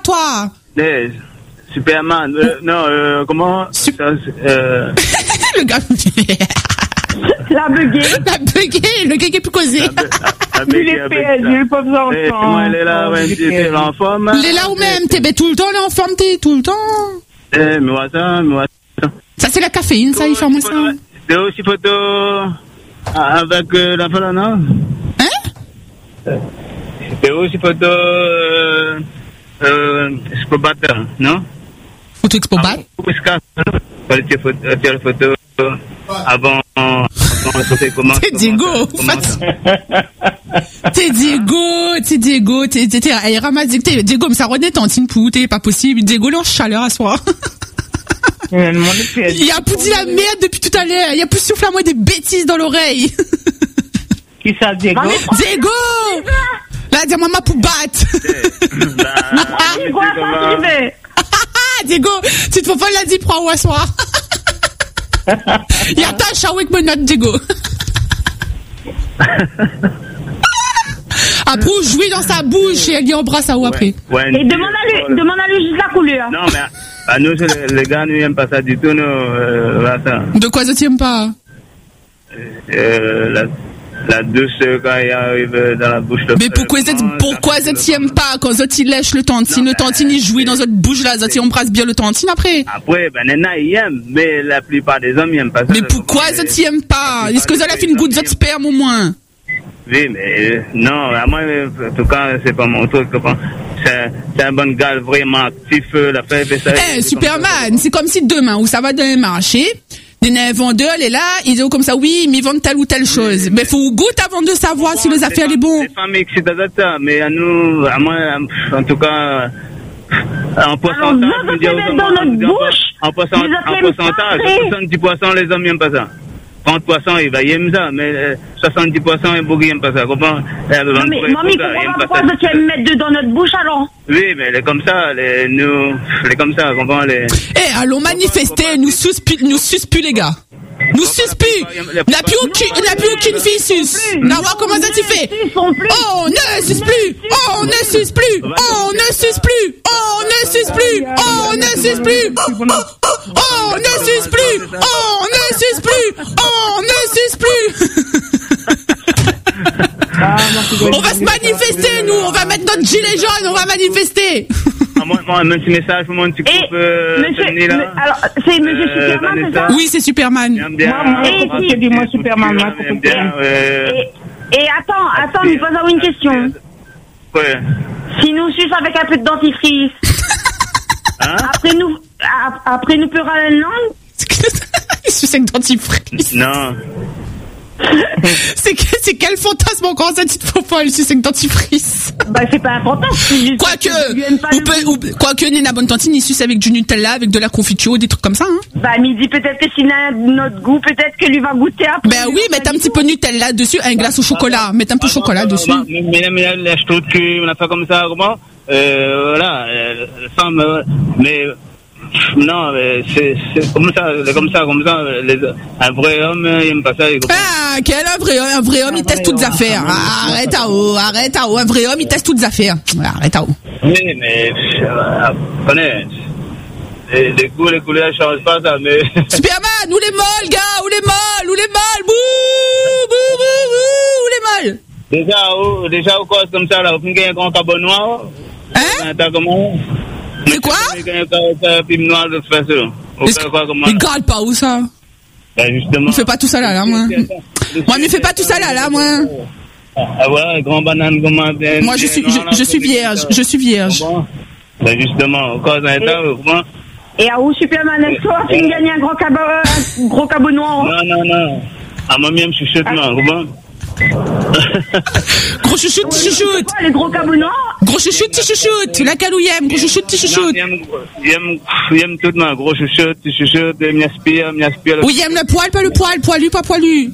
toi. Superman. Non, comment Le gars. La buguée. Le gars qui est plus causé. Il est perdu, pas besoin de temps. Elle est là, t'es en forme. Il est là où même, t'es tout le temps, elle est en forme, t'es tout le temps. Mais ça. Ça, c'est la caféine, ça, il fait moins ça. T'es aussi photo avec la femme, non? Hein? T'es aussi photo Expobat, non? Photo Expobat? Tu as la photo avant comment? T'es Diego. T'es Diego. T'es ramassé. Diego, mais ça renaît tantine pour t'es pas possible. Diego, là, en chaleur à soi. Il y a plus dit la merde depuis tout à l'heure. Il y a plus soufflé à moi des bêtises dans l'oreille. Qui ça, Diego? Diego! Là, dis maman pour battre. Diego, tu te fais pas la dit pour un soir. Il y a ta chawé que me note, Diego. Après, jouer dans sa bouche et elle y embrasse à ou après. Ouais, et demande à lui juste la couleur. Non, mais à nous, les gars, nous n'aiment pas ça du tout, nous. Ça. De quoi ça t'aimes pas? La douceur quand il arrive dans la bouche. Mais pourquoi ça t'aimes pas quand ça il lèche le tantine il jouit dans votre bouche là, ça embrasse bien le tantine après? Après, nana, il aime, mais la plupart des hommes n'aiment pas ça. Mais pourquoi ça t'aimes pas? Est-ce que ça a fait une goutte de sperme au moins? Oui, mais non, à moi, en tout cas, c'est pas mon truc. C'est un bon gars vraiment actif, la fait ça. Superman, c'est comme si demain, où ça va dans un marché, des vendeurs, elle est là, ils disent comme ça, oui, mais ils vendent telle ou telle chose. Mais faut goûter avant de savoir si les affaires sont bonnes. Les familles, c'est ça, mais à nous, à moi, en tout cas, en pourcentage, en pourcentage, 70% les hommes n'aiment pas ça. 30% ils va aimer ça, mais 70% beaucoup n'aiment pas ça. Comprends? Mamie, pourquoi tu vas me mettre dans notre bouche alors? Oui, mais elle est comme ça, nous, elle est comme ça, comprends? Allons manifester, nous suspus les gars. Nous suspus. N'a plus aucune fille sus. N'a voir comment ça tu fais. Oh, ne sus plus. Oh, ne sus plus. Oh, ne sus plus. Oh, ne sus plus. Oh, ne sus plus. Oh, ne sus plus. Oh, ne sus plus. Oh, ne sus plus. On va se manifester, nous. On va mettre notre gilet jaune. On va manifester. Moi, un petit message pour mon petit groupe. Alors, c'est Monsieur Superman, c'est ça? Oui, c'est Superman. Dis-moi Superman, moi, Et attends, il pose une question. Ouais. Si nous suce avec un peu de dentifrice, après nous pleura la langue? Il suce avec dentifrice. Non. C'est quel fantasme encore ça, petite fofolle, si c'est que dentifrice? C'est pas un fantasme. Quoique, Nina Bonne-Tantine, il suce avec du Nutella, avec de la confiture, des trucs comme ça, hein. Midi, peut-être que s'il a notre goût, peut-être que lui va goûter après. Oui, mettre un petit peu Nutella dessus, un glace au chocolat, mettre un peu de chocolat dessus. Mais la structure, on a fait comme ça, comment? Voilà, mais, non, c'est comme ça. Un vrai homme, il n'aime pas ça. Quel un vrai homme, il teste toutes les affaires. Arrête à haut. Un vrai homme, il teste toutes les affaires. Arrête à haut. Oui, mais, connais, les goûts, les couleurs, ne changent pas ça, mais. Superman, où les molles, gars, où les molles, bouh, où les molles. Déjà, au cause comme ça, là, vous avez un grand cabot noir. Hein? Comment? C'est quoi? Il garde pas où ça? Justement. Il fait pas tout ça là, moi. Moi, il fait pas tout ça là, moi. Ah ouais, grand banane, comment? Moi, je suis vierge. Justement, au cause d'un temps, et à où Superman est toi, tu me gagnes un gros cabot noir? Non. À moi, même, je suis chuchotement, comment? Gros chouchoute, petit chouchoute. Les gros cabos noirs. Gros chouchoute, petit chouchoute. La calouillème, gros chouchoute, petit chouchoute. J'aime tout, non. Gros chouchoute, petit chouchoute, m'aspire. Oui, j'aime le poil, pas le poil, poilu, pas poilu.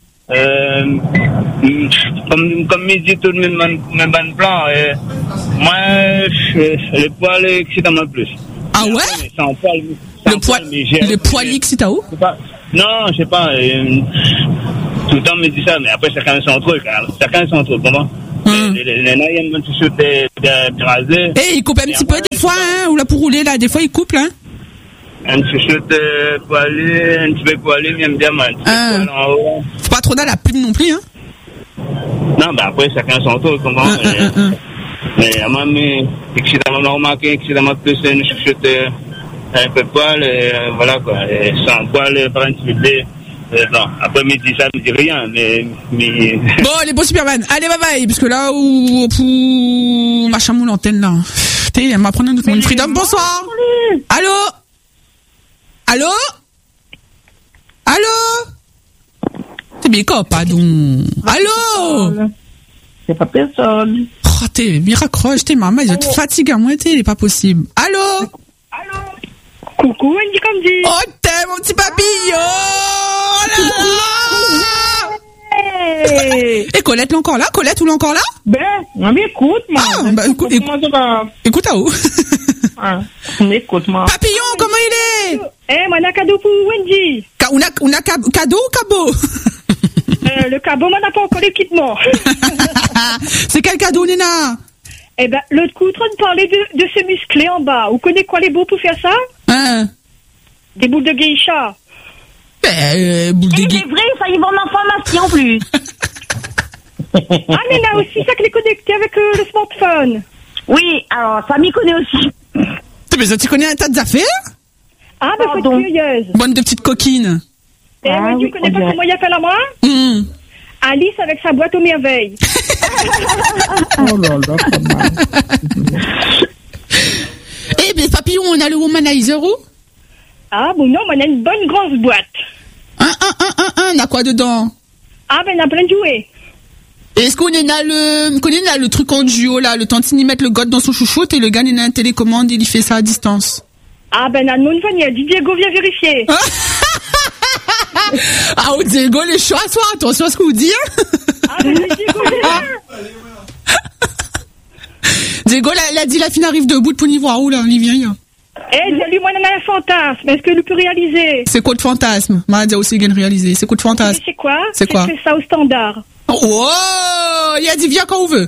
Comme midi, tout le même ban plan. Moi, le poil excite à moi plus. Ah ouais? Le poil excite à où? Non, je sais pas. Tout le temps me dit ça, mais après chacun son truc, comment? Les nanas, ils aiment chuchoter de raser. Et ils coupent un petit peu des fois, hein, ou là pour rouler, là, des fois ils coupent, hein. Un chuchote pour aller, un petit peu pour aller, mais bien, man. Faut pas trop dans la plume non plus, hein. Non, bah après, chacun son tour, comment. Mais à moi, je suis remarqué que c'est dans ma personne, je chuchote un peu poil, voilà quoi, et sans poil, par un petit peu. Non, après-midi, ça me dit rien, mais... Bon, les bons Superman, allez, bye bye, parce que là où, pour machin mon antenne, là. Elle m'a pris notre monde freedom, bonsoir. Allô? Allô? Allô? T'es bien quoi, pardon? Allô? C'est pas personne. Oh, t'es bien raccroche, t'es maman, ils te fatiguent à moi, t'es pas possible. Allô? Allô? Coucou, Andy Candy. Oh, t'es mon petit papillon! Oh là là! Et Colette, l'encore là? Colette, ou l'encore là? Ben, écoute, moi. Ah, bah, écoute, écoute à où? Écoute, moi. Papillon, comment il est? On a cadeau pour Wendy. On a cadeau ou cabot? Le cabot, on n'a pas encore l'équipement. C'est quel cadeau, Nina? Eh ben, l'autre coup, en train de parler de ce musclé en bas. Vous connaissez quoi les beaux pour faire ça? Hein? Des boules de geisha. Boules de geisha. C'est vrai, ça y va en information en plus. Ah, mais là aussi, ça qui est connecté avec le smartphone. Oui, alors, ça m'y connaît aussi. Mais ça, tu connais un tas d'affaires? Ah, ben, faut être curieuse. Bonne de petites coquines. Eh, mais tu connais pas comment il a fait la moi? Alice avec sa boîte aux merveilles. Oh là là, pas mal. Eh bien, papillon, on a le womanizer où? Ah, bon, non, on a une bonne grosse boîte. On a quoi dedans? Ah, ben, on a plein de jouets. Est-ce qu'on a le truc en duo, là, le tantini mettre le god dans son chouchoute et le gars, il a une télécommande, il fait ça à distance? Ah, ben, on a une vanille, Diego vient vérifier. Ah, oh, Diego, les choix, soit, attention à ce que vous dites. Ah, ben, Diego vient. Diego, la dit la fine arrive debout pour y voir où, là, Olivier? Eh, j'ai lu, moi, on a un fantasme. Est-ce que nous peut réaliser? C'est quoi de fantasme? M'a dit aussi, il réaliser. C'est quoi de fantasme? C'est quoi? C'est quoi? C'est ça au standard. Oh, il a dit, viens quand on veut.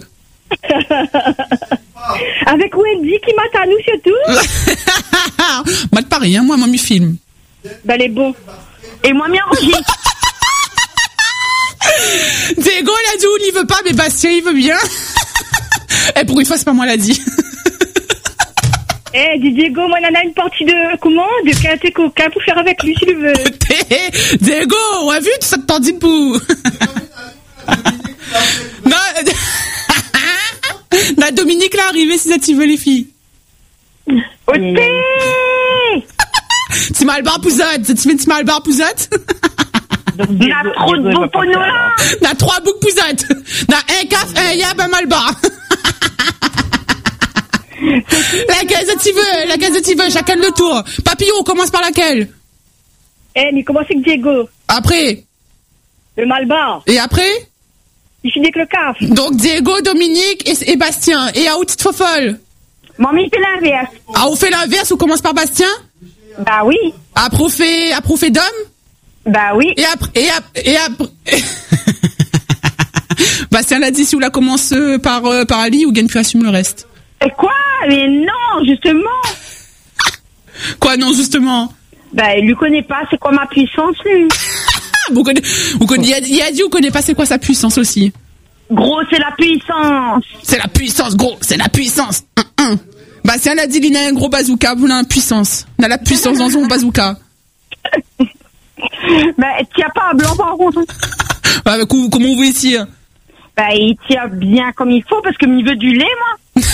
Avec Wendy qui mate à nous surtout. Mate pas rien, moi, m'y filme. Ben, elle est bon. Et moi, m'y enregistre. Diego, il a dit, il veut pas, mais Bastien, il veut bien. Et pour une fois, c'est pas moi l'a dit. Eh, Diego, moi, on a une partie de, de Kate Coca pour faire avec lui, si tu veux. Diego, on a vu tout ça de tandine pour. Non, la Dominique, là, arrivée, si ça, tu veux, les filles. Tu m'as le bar pouzotte. Tu fais mal bar pouzotte? On a trop de beaux poneaux, là. On a 3 boucs pouzottes. On a un caf, un yab, un malbar. Laquelle tu veux, chacun le tour. Papillon, on commence par laquelle? Eh, mais comment c'est que Diego? Après? Le malbar. Et après? Il finit avec le caf. Donc Diego, Dominique et Bastien. Et à où tu te fais folle? Mamie fait l'inverse. Ah, on fait l'inverse, on commence par Bastien? Bah oui. Après, on fait Dom? Bah oui. Et après. Bastien l'a dit, si on la commence par Ali, ou gagne plus assume le reste. Et quoi? Mais non, justement. Quoi, non, justement? Bah, il lui connaît pas, c'est quoi ma puissance, lui? Il a dit, on connaît pas c'est quoi sa puissance aussi. Gros, c'est la puissance. C'est la puissance, gros, c'est la puissance. Bastien l'a dit, il a un gros bazooka, on a une puissance. On a la puissance dans son bazooka. Bah, il tient pas à blanc, par contre. Bah, comment vous voulez dire? Bah, il tient bien comme il faut, parce que il veut du lait, moi.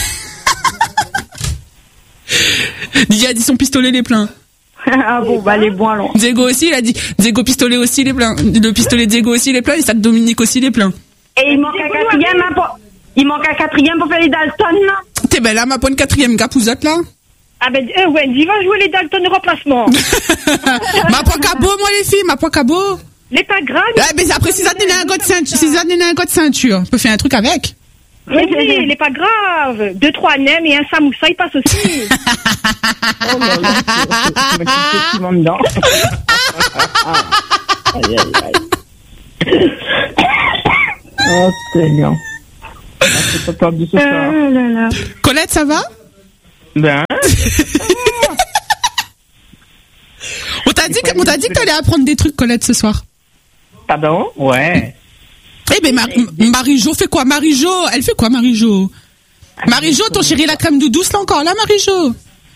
Il a dit son pistolet, il est plein. Ah bon, bah, les bons, alors. Diego aussi, il a dit, Diego pistolet aussi, il est plein. Le pistolet Diego aussi, il est plein, et ça Dominique aussi, il est plein. Et il manque un quatrième, il manque un quatrième pour faire les Dalton, là. T'es belle, là, ma pointe quatrième gapouzotte, là. Ah ben, Wendy va jouer les Dalton de remplacement. Ma pointe cabot, moi, les filles, ma pointe cabot. Les pas grave. Ah, mais après, si ça donne un gars de ceinture, on peut faire un truc avec. Oui, il est pas grave. 2-3 nems et un samoussa, il passe aussi. Oh là là, c'est petit monde dedans. Aïe, aïe, aïe. Oh, Seigneur. C'est pas perdu ce soir. Colette, ça va? Ben. On t'a dit que t'allais apprendre des trucs, Colette, ce soir. Pardon? Ouais. Eh ben, Marie-Jo fait quoi? Marie-Jo, elle fait quoi, Marie-Jo? Marie-Jo, ton chéri, la crème de douce, là encore, là, Marie-Jo?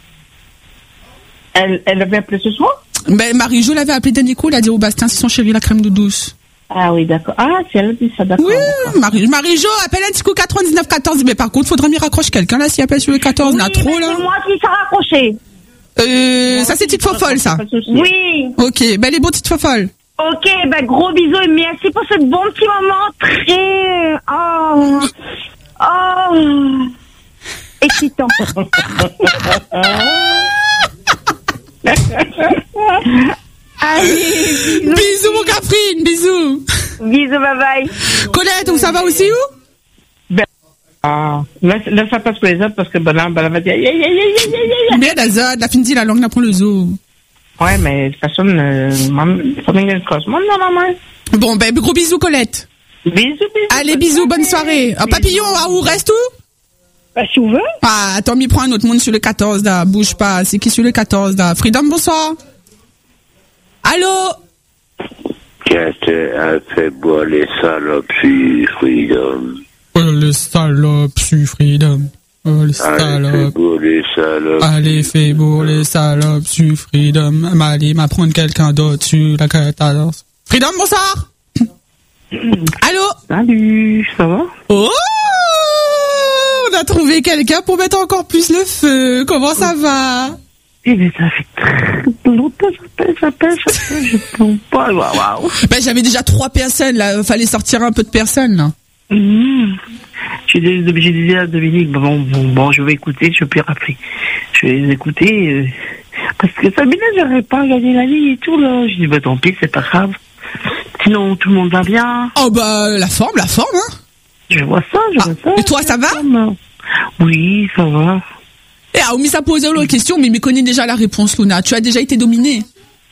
Elle avait appelé ce soir? Ben, Marie-Jo l'avait appelé Danico, elle a dit au Bastien, c'est son chéri, la crème de douce. Ah oui, d'accord. Ah, si elle a dit ça, d'accord. Oui, Marie-Jo, appelle un petit coup 99 14. Mais par contre, faudra m'y raccrocher quelqu'un, là, s'il appelle sur le 14, là, trop, là. C'est moi qui s'est raccroché. Ça, c'est petite fofolle, ça. Oui. Ok, ben, les beaux petites fofolles. Ok, ben, gros bisous et merci pour ce bon petit moment très, excitant. Allez, bisous, mon Catherine, bisous. Bisous, bye bye. Colette, où ça va aussi, où? Ben, laisse ça passe pour les autres parce que ben là, elle va dire Mais la zone, la fin dit la langue n'a pas le zoo. Ouais, mais de toute façon, bon, ben, gros bisous, Colette. Bisous. Allez, bisous, bonne soirée. Un papillon, à où reste où? Bah, si vous voulez. Ah, attends, m'y prend un autre monde sur le 14, là. Bouge pas. C'est qui sur le 14, là? Freedom, bonsoir. Allô? Qu'est-ce fait boire les salopes sur Freedom? Oh, les salopes sur Freedom. Oh, les salopes. Allez, fais boire les salopes sur Freedom. Allez, m'apprendre quelqu'un d'autre sur la 14. Freedom, bonsoir. Allô? Salut, ça va? Oh! On a trouvé quelqu'un pour mettre encore plus le feu. Comment ça va? Eh bien, ça fait très longtemps, j'appelle, je peux pas, waouh. Ben, j'avais déjà 3 personnes, là. Fallait sortir un peu de personnes, là. J'ai dit à Dominique, bon, je vais écouter, je peux rappeler. Je vais les écouter, parce que Sabine, j'aurais pas gagné la ligne et tout, là. Je dis, bah, tant pis, c'est pas grave. Sinon, tout le monde va bien. Oh, bah, la forme, hein. Je vois ça. Et toi, ça va? Oui, ça va. Et Aoumi s'est posé la question, mais il me connaît déjà la réponse, Luna. Tu as déjà été dominée.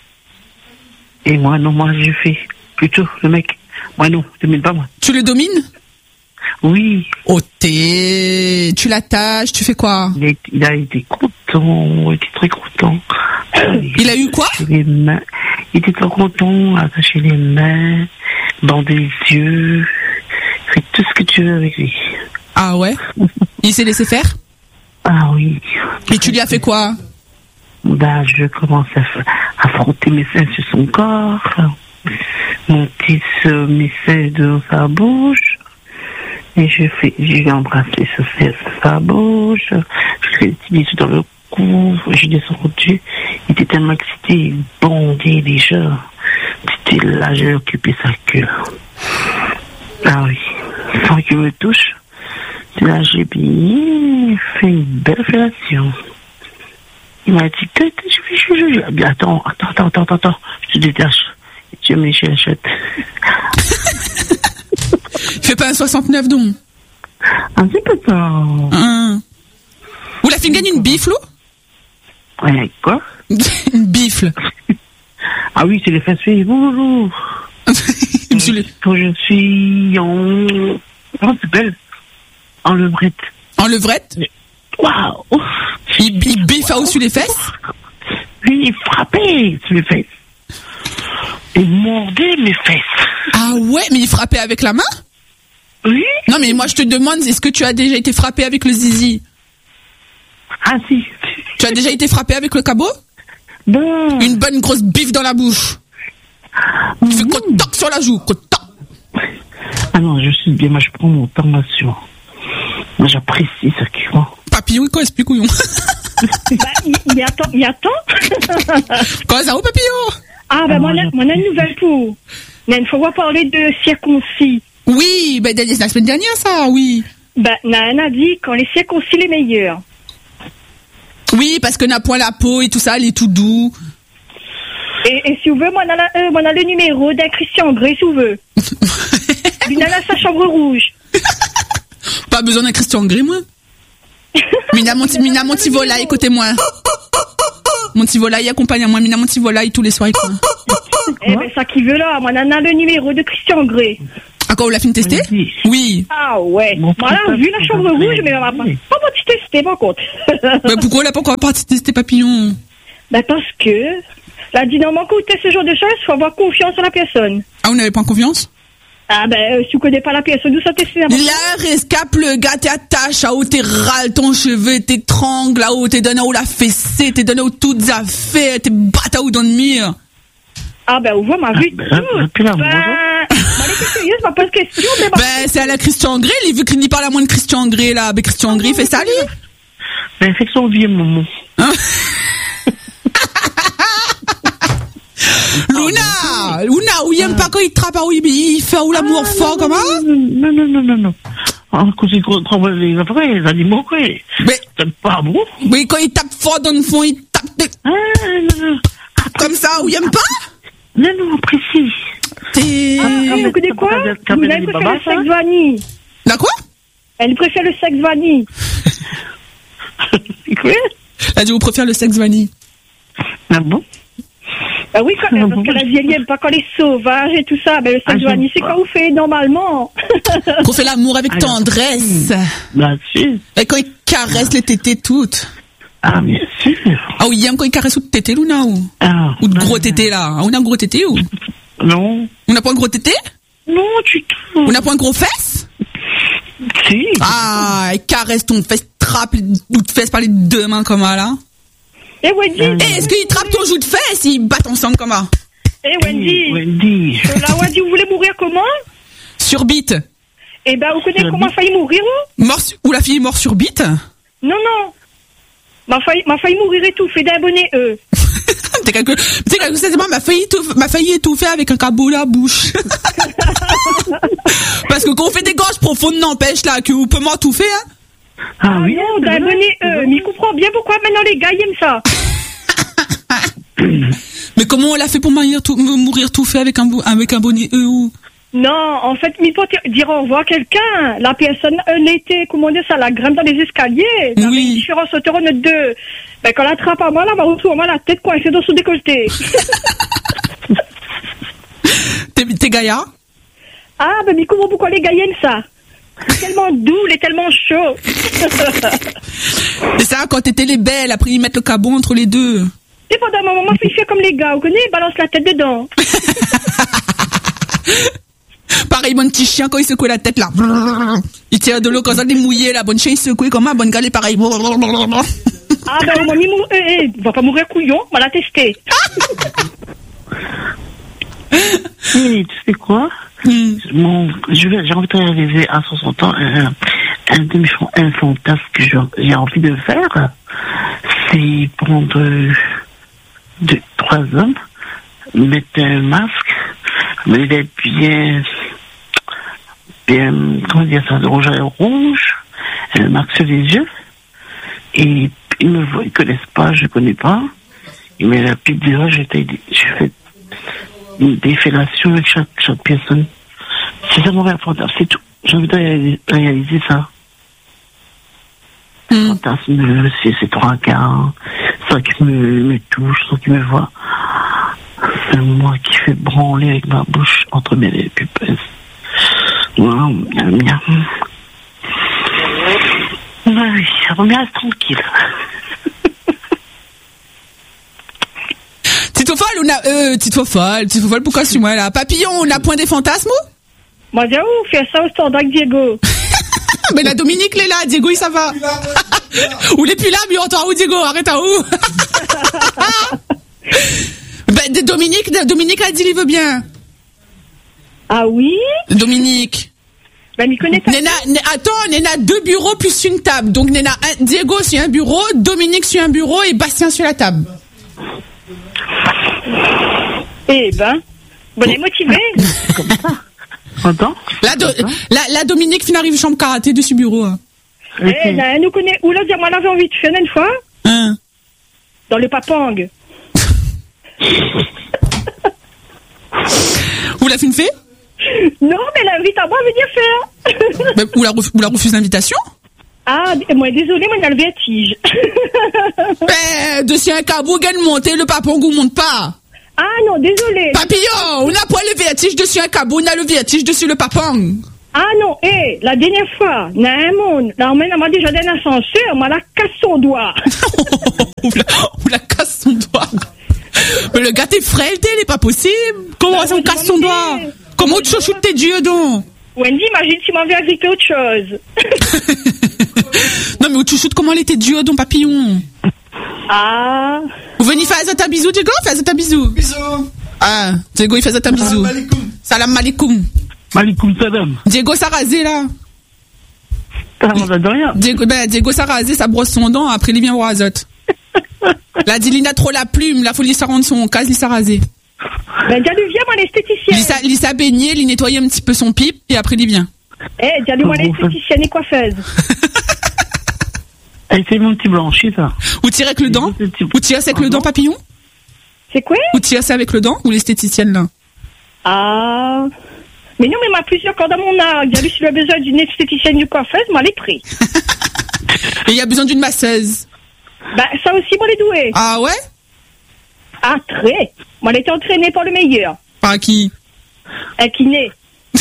Et moi, non, je fais plutôt le mec. Moi, non, je domine pas moi. Tu le domines? Oui. Oh, tu l'attaches, tu fais quoi? Il a été content, il était très content. Il a eu quoi? Les mains. Il était très content, attacher les mains, bander les yeux. Fais tout ce que tu veux avec lui. Ah ouais? Il s'est laissé faire? Ah oui. Et tu lui as fait quoi? Bah, je commence à frotter mes seins sur son corps, monter mes seins dans sa bouche, et j'ai embrassé sa bouche, je fais des petits bisous dans le cou, j'ai descendu, il était tellement excité, il bondait déjà, c'était là, j'ai occupé sa queue. Ah oui, sans qu'il me touche. Là, j'ai bien fait une belle fellation. Il m'a dit, attends, je te détache. Tu me chez la chatte. Fais pas un 69, donc. Un petit peu ça. Vous la fait gagner une bifle, ou? Ouais, quoi? Une bifle. Ah oui, c'est les fesses filles. Bonjour. Quand je suis en... Comment c'est belle? En levrette. En levrette? Waouh! Il biffe à haut sur les fesses? Oui, il frappait sur les fesses. Il mordait mes fesses. Ah ouais, mais il frappait avec la main? Oui. Non, mais moi je te demande, est-ce que tu as déjà été frappé avec le zizi? Ah si. Tu as déjà été frappé avec le cabot? Non. Une bonne grosse biffe dans la bouche. Tu fais contact sur la joue, contact. Ah non, je suis bien, moi je prends mon temps là-dessus. Moi j'apprécie ce qu'il faut. Papillon, il casse plus couillon. Il attend. Quoi ça, papillon? Ah, ben, moi, on a une nouvelle pour. Il faut parler de circoncis. Oui, ben, la semaine dernière, ça, oui. Ben, Nana a dit qu'on les circoncis les meilleurs. Oui, parce que n'a point la peau et tout ça, elle est tout doux. Et si vous voulez, moi, on a le numéro d'un Christian Grey, si vous voulez. Lui, a sa chambre rouge. Pas besoin d'un Christian Grey, moi. Mina, mon petit volaille, écoutez-moi. Mon petit volaille accompagne à moi. Mina, mon petit volaille tous les soirs, quoi. Eh ben, ça qui veut là. Moi, on a le numéro de Christian Grey. Ah, quand on l'a fait tester? Oui. Ah ouais. Voilà, vu la chambre rouge, mais on va pas parti tester, par contre. Mais pourquoi on l'a pas encore parti tester, papillon? Ben parce que, la dynamo, quand on teste ce genre de choses, il faut avoir confiance en la personne. Ah, vous n'avez pas confiance? Ah ben, si tu connais pas la personne, d'où ça tester? Là, rescape le gars, t'attaches, à où t'es râle ton cheveu, t'étrangles, là où t'es donné où la fessée, t'es donné où toutes les affaires, t'es battu où dans le mur. Ah ben, on voit ma vue. Sérieuse, ma pose question. Ben, c'est à la Christian Grey, il veut qu'il n'y parle à moins de Christian Grey, là. Ben, Christian Grey, fait ça, lui. Ben, fait que son vieux moment. Hein? Luna, où il aime pas quand il trappe, où il fait où l'amour fort, comment? Non. Quand il trouve les animaux, quoi. Mais, c'est pas bon. Oui, quand il tape fort dans le fond, il tape non. Comme ça, où il aime pas? Non, précis. Vous connaissez quoi? Luna, elle préfère le sexe vanille. La quoi? Elle préfère le sexe vanille. Quoi? Elle a dit, vous préférez le sexe vanille. Ah bon? Ah oui, quand même, parce qu'elle a dit, elle n'aime pas quand les sauvages et tout ça. Ben, le sexe vanille, c'est quand vous faites normalement. Qu'on fait l'amour avec tendresse. Bien sûr. Et quand il caresse les tétés toutes. Ah, bien sûr. Ah oui, il aime quand il caresse ou de tétés, Luna, ou? Ou de gros tétés, là. On a un gros tété, ou? Non. On n'a pas un gros tété? Non, du tout. On n'a pas un gros fesse? Si. Ah, il caresse ton fesse, trappe ou de fesse par les deux mains, comme ça, là. Et Wendy? Est-ce qu'il trappe ton joue de fesse, ils battent ensemble, comme ça? Et Wendy? Wendy. Là, Wendy, vous voulez mourir comment? Sur bite. Eh ben, vous connaissez comment a failli mourir, ou? Ou la fille est morte sur bite? Non. M'a failli mourir étouffée d'un bonnet, T'es quelque chose, m'a failli étouffer avec un cabot à la bouche. Parce que quand on fait des gorges profondes, n'empêche, là, que vous pouvez m'étouffer, hein. Ah oui, non, d'un bonnet, mais il comprend bien pourquoi maintenant les gars, ils aiment ça. Mais comment on l'a fait pour mourir tout fait avec un bonnet, ou? Non, en fait, il faut dire au revoir à quelqu'un. La personne, était, comment dire ça, la grimpe dans les escaliers. Dans oui. Une différence autour de deux. Ben, quand elle attrape à moi, là, va retourner moi la tête coincée dans son décolleté. T'es gaillard? Ah, ben, mais comment, pourquoi les gars aiment ça? C'est tellement doux, il est tellement chaud. C'est ça, quand t'étais les belles, après ils mettent le cabot entre les deux. Et pendant un moment, il fait comme les gars, vous connaissez, il balance la tête dedans. Pareil, mon petit chien, quand il secoue la tête, là. Il tire de l'eau, quand ça est mouillé, la bonne chien, il secoue comme un bon gars, pareil. Ah, ben, au moment, il va pas mourir couillon, on va la tester. Oui, tu sais quoi? J'ai envie de réaliser à 60 ans un fantasme que j'ai envie de faire. C'est prendre 3 hommes, mettre un masque, mais d'être bien, comment dire ça, de rouge à rouge, un masque sur les yeux, et ils me voient, ils connaissent pas, je connais pas, mais la petite déjà, j'ai fait des fellations avec chaque personne. C'est ça mon rêve fantasme, c'est tout. J'ai envie de réaliser ça. Fantasme, c'est 3 quarts, sans qui me touche, sans qui me voit. C'est moi qui fais branler avec ma bouche entre mes pupilles. Wow, bien. Oui, on reste tranquille. Tito folle, pourquoi c'est moi là? Papillon, on a point des fantasmes? Moi, j'ai fait ça au standard avec Diego. Mais la Dominique, elle est là, Diego, il ça va. Ou il est plus là, mais on entend où, Diego? Arrête à où? Ben, Dominique a dit il veut bien. Ah oui? Dominique. Ben, il connaît pas. Néna 2 bureaux plus une table. Donc, Diego sur un bureau, Dominique sur un bureau et Bastien sur la table. Eh ben, bon, est motivé. Comme ça. Attends. La Dominique fin arrive chambre karaté de ce bureau. Hein. Eh, là, elle nous connaît. Où là, moi, on avait envie de faire une fois. Hein? Dans le Papang. Vous la fait? Non, mais elle invite à moi à venir faire. Ben, ou la refuse l'invitation? Ah, moi, désolé, moi, il a le vertige. Ben, de si un cabot gagne monter, le Papang ou monte pas. Ah non, désolé. Papillon, on n'a pas le vertige dessus un cabot, on a le vertige dessus le papang. Ah non, la dernière fois, dans un monde, là, on m'a déjà donné un ascenseur, on m'a la casse son doigt. On la casse son doigt. Mais le gars, t'es frêle, il est pas possible. Comment ça, on casse son doigt? Comment tu chouchoutes tes dieux, donc? Wendy, imagine si m'en vient avec autre chose. Non, mais où tu chouchoutes comment elle était dieu, donc, papillon? Ah. Vous venez faire un bisou, Diego? Fais un bisou. Bisous. Ah, Diego, il fait un bisou. Salam alaikum. Malikum salam. Diego Sarrazé, là. Ça de rien. Diego Sarrazé, ça brosse son dent, après il vient au rasote. Là, dit, il a trop la plume, là, faut lui rendre son case, il Sarrazé. Ben, viens, moi, l'esthéticienne. Il s'est baigné, il nettoyait un petit peu son pipe, et après il vient. Moi, l'esthéticienne et coiffeuse. C'est mon petit blanchi, ça. Ou tirer avec le dent? Ou tirer avec le dent, papillon? C'est quoi? Ou tirer ça avec le dent, ou l'esthéticienne, là? Ah. Mais non, mais moi, plusieurs corps dans mon âge. Si tu as besoin d'une esthéticienne ou coiffeuse, moi, les pris. Et il y a besoin d'une masseuse. Bah, ça aussi, moi, les doués. Ah ouais? Ah, très. Moi, elle était entraînée par le meilleur. Par qui? Un kiné.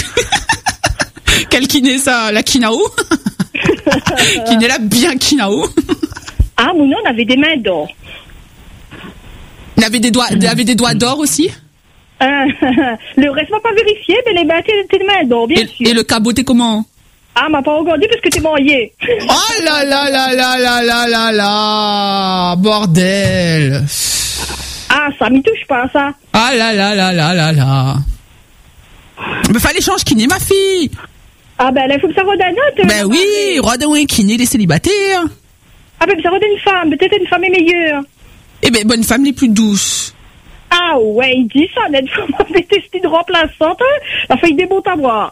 Quel kiné, ça? La Kinao? Kiné, là, bien Kinao. Ah, mon nom, on avait des mains d'or. Il avait des doigts d'or aussi? Le reste m'a pas vérifié, mais les mains, t'es des mains d'or, bien sûr. Et le cabot, t'es comment? Ah, m'a pas regardé parce que t'es marié. Oh là là là là là là là là, bordel. Ah, ça m'y touche pas, ça. Ah là là là là là là. Mais fallait changer kiné, ma fille. Ah ben, là, il faut que ça redonne. Ben oui, redonne un kiné, les célibataires. Ah ben, ça redonne une femme, peut-être une femme est meilleure. Eh ben, bonne femme les plus douces. Ah ouais, il dit ça, notre femme avait testé de remplaçante, la feuille des beaux à boire.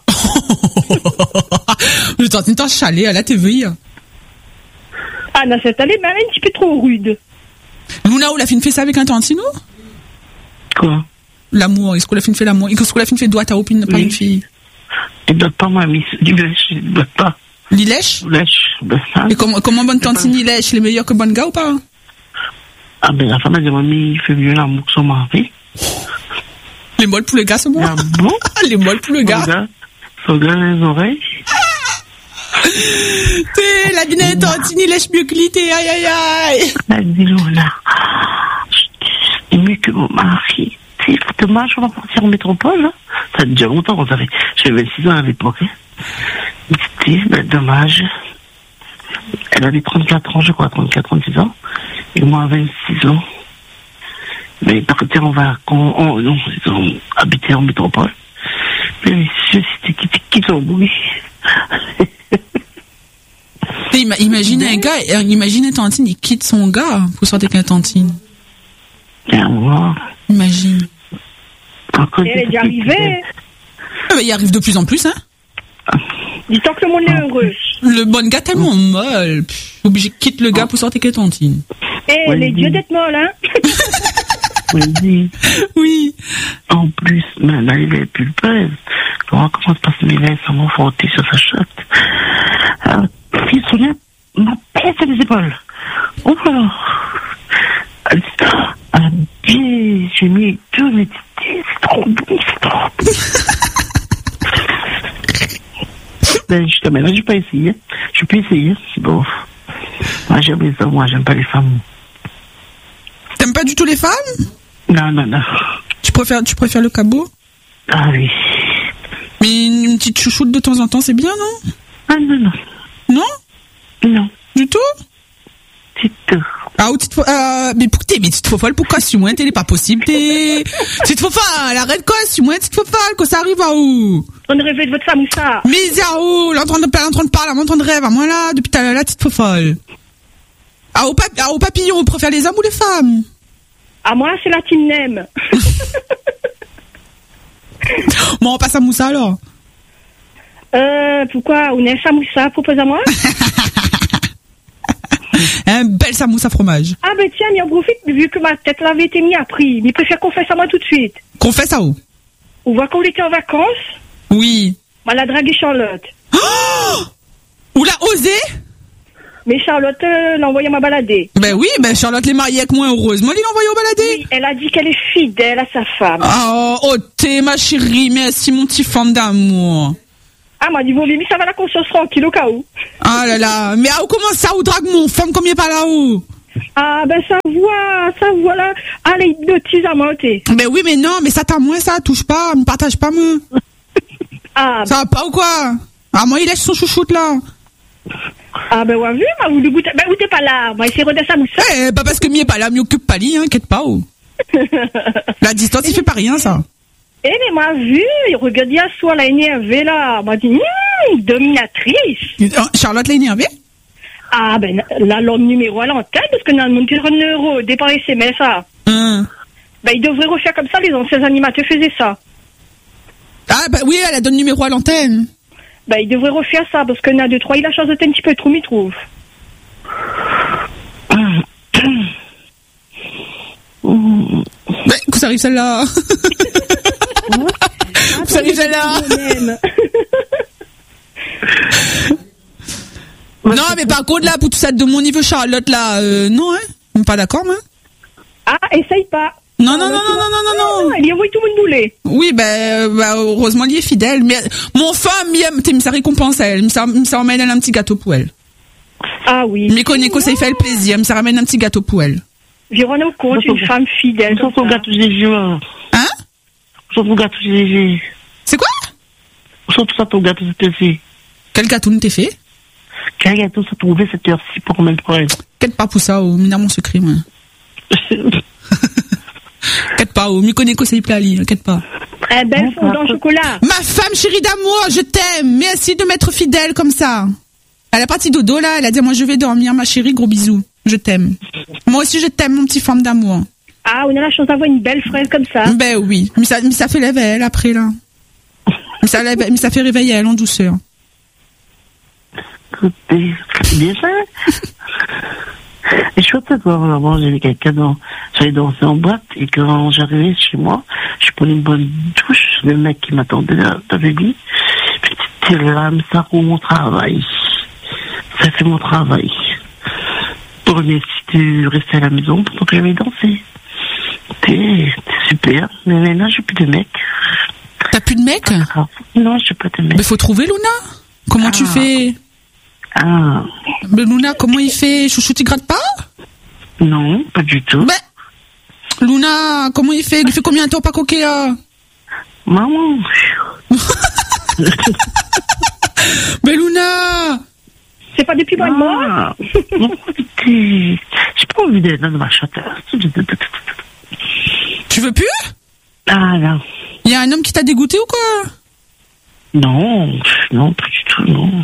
Je t'entends t'en chaler à la TV. Ah non, cette année, mais elle est un petit peu trop rude. Luna, ou la fille fait ça avec un tantino? Quoi? L'amour, est-ce que la fille fait l'amour? Est-ce que la fille fait doigt à opine par une fille? Il doit pas, mamie, il doit pas. Il lèche? Et comment bonne tantine il lèche? Il est meilleur que bonne gars ou pas? Ah ben la femme a dit, mamie, il fait mieux l'amour que son mari. Les molles pour le gars, c'est bon? Ah bon? Les molles pour le gars. Son gars les oreilles. La dîner tantine, il lèche mieux que l'ité, aïe aïe aïe. Elle dit, Lola, c'est mieux que mon mari. C'est dommage, on va partir en métropole. Hein. Ça a déjà longtemps qu'on savait. J'avais 26 ans à l'époque. Hein. C'est dommage. Elle avait 34 ans, je crois, 36 ans. Et moi, 26 ans. Mais partir en vacances, non, ils ont habité en métropole. Mais c'était qui sont bruit. Imagine un gars, imagine un tantine, il quitte son gars pour sortir avec un tantine. Bien, moi. Imagine. Elle est déjà arrivée. Il arrive de plus en plus, hein. Dis-toi que le monde est heureux. Le bon gars tellement molle. Obligé de quitter le gars pour sortir avec un tantine. Les dieux d'être molle, hein. Oui. En plus, maintenant, il est pulpeuse. Comment se passe mes lèvres sans m'en frotter sur sa chatte? Puis, Sonia m'a pèse les épaules. Oh là là. J'ai mis deux, mais c'est trop bon, c'est trop bon. Ben, jusqu'à maintenant, j'ai pas essayé. Je peux essayer, c'est bon. Moi, j'aime les hommes, moi, j'aime pas les femmes. T'aimes pas du tout les femmes? Non, non, non. Tu préfères le cabot? Ah oui. Mais une petite chouchoute de temps en temps, c'est bien, non? Ah non, non. Non? Non. Du tout? C'est tout. Ah, ou mais petite fofolle, pourquoi suis-moi, t'es pas possible, petite fofolle, arrête quoi, suis-moi, petite fofolle, quand ça arrive à où? On rêve de votre femme ou ça? Mais à où? L'entendre de parler, l'entendre de rêve, à moi là, depuis tout à l'heure, la petite fofolle. Ah, au papillon, on préfère les hommes ou les femmes? Ah, moi, c'est la team nem. Bon, on passe à Moussa alors. Pourquoi? On est samoussa, propose à moi? Un bel samoussa fromage. Ah ben tiens, mais en profite, vu que ma tête l'avait été mise à prix, mais préfère qu'on fasse à moi tout de suite. Qu'on fasse à où? On voit qu'on était en vacances. Oui. Moi, la drague Charlotte. Oh! Ou l'a osé? Mais Charlotte l'a envoyé à balader. Ben oui, Charlotte l'est mariée avec moi, heureusement, il l'a envoyé au balader. Oui, elle a dit qu'elle est fidèle à sa femme. Oh, t'es ma chérie, merci mon petit femme d'amour. Ah, m'a dit, bon, Mimi, ça va la conscience tranquille au cas où. Ah là là, mais comment ça, ou drague mon femme comme il est pas là-haut? Ah, ben ça voit là. Ah, les hypnotise à moi, t'es. Ben oui, mais non, mais ça t'a moins, ça touche pas, me partage pas, moi. Ah. Ça va pas ou quoi? Ah, moi, il lèche son chouchoute, là. Ah, ben, ouais, vu, m'a voulu goûter. Ben, où t'es pas là? Moi, essayer de redescendre sa mousse. Eh, pas parce que m'y est pas là, m'y occupe pas, hein, inquiète pas, oh. La distance, il fait pas rien, ça. Eh, mais m'a vu, il regarde à soi, la énervée, là. M'a dit, dominatrice. Charlotte l'a énervée? Ah, ben, là, l'homme numéro à l'antenne, parce que dans le monde, euro, départ SMS, ça. Ben, il devrait refaire comme ça, les anciens animateurs faisaient ça. Ah, bah oui, elle a donné le numéro à l'antenne. Ben, il devrait refaire ça, parce que n'a 2, 3, il a chance de un petit peu trop, m'y trouve. Ben, que ça arrive celle-là. Ça arrive celle-là. Non, mais par contre, là, pour tout ça de mon niveau Charlotte, là, non, hein. On n'est pas d'accord, moi. Ah, essaye pas. Non. Il envoie tout le monde bouler. Oui, heureusement, il est fidèle. Mais mon femme, il sa récompense à elle. Il me ramène un petit gâteau pour elle. Ah oui. Mais connaît que ça fait le plaisir. Il me ramène un petit gâteau pour elle. Viron au compte, une femme fidèle. Sauf au gâteau léger. Hein? Sauf au gâteau léger. C'est quoi? Sauf ça, ton gâteau léger. Quel gâteau ne t'es fait? Quel gâteau ça trouvait cette heure-ci pour combien de problèmes? Quête pas pour ça, mina mon secret, moi. Quête pas, m'y connais que c'est plali, quête pas. Eh ben, fondant au chocolat. Ma femme chérie d'amour, je t'aime. Merci de m'être fidèle comme ça. Elle a parti dodo, là, elle a dit, moi je vais dormir, ma chérie, gros bisous. Je t'aime. Moi aussi, je t'aime, mon petit femme d'amour. Ah, on a la chance d'avoir une belle fraise comme ça. Ben oui. Mais ça fait l'éveil, elle, après, là. Mais ça fait réveiller, elle, en douceur. C'est bien ça. Et je sais pas, avant, j'avais quelqu'un j'allais danser en boîte, et quand j'arrivais chez moi, je prenais une bonne douche, le mec qui m'attendait là, t'avais dit, c'était là, mais ça pour mon travail. Ça fait mon travail. Pour me si tu restais à la maison pendant que j'avais dansé. T'es super, mais maintenant j'ai plus de mec. T'as plus de mec? Non, j'ai pas de mec. Mais faut trouver Luna. Comment tu fais? Ah. Mais Luna, comment il fait? Chouchou, tu gratte pas? Non, pas du tout. Ben, Luna, comment il fait? Il fait combien de temps pas coquet, là? Maman. Mais Luna! C'est pas depuis moi de mort? J'ai pas envie d'être dans ma chatte. Tu veux plus? Ah, non. Il y a un homme qui t'a dégoûté ou quoi? Non, pas du tout, non.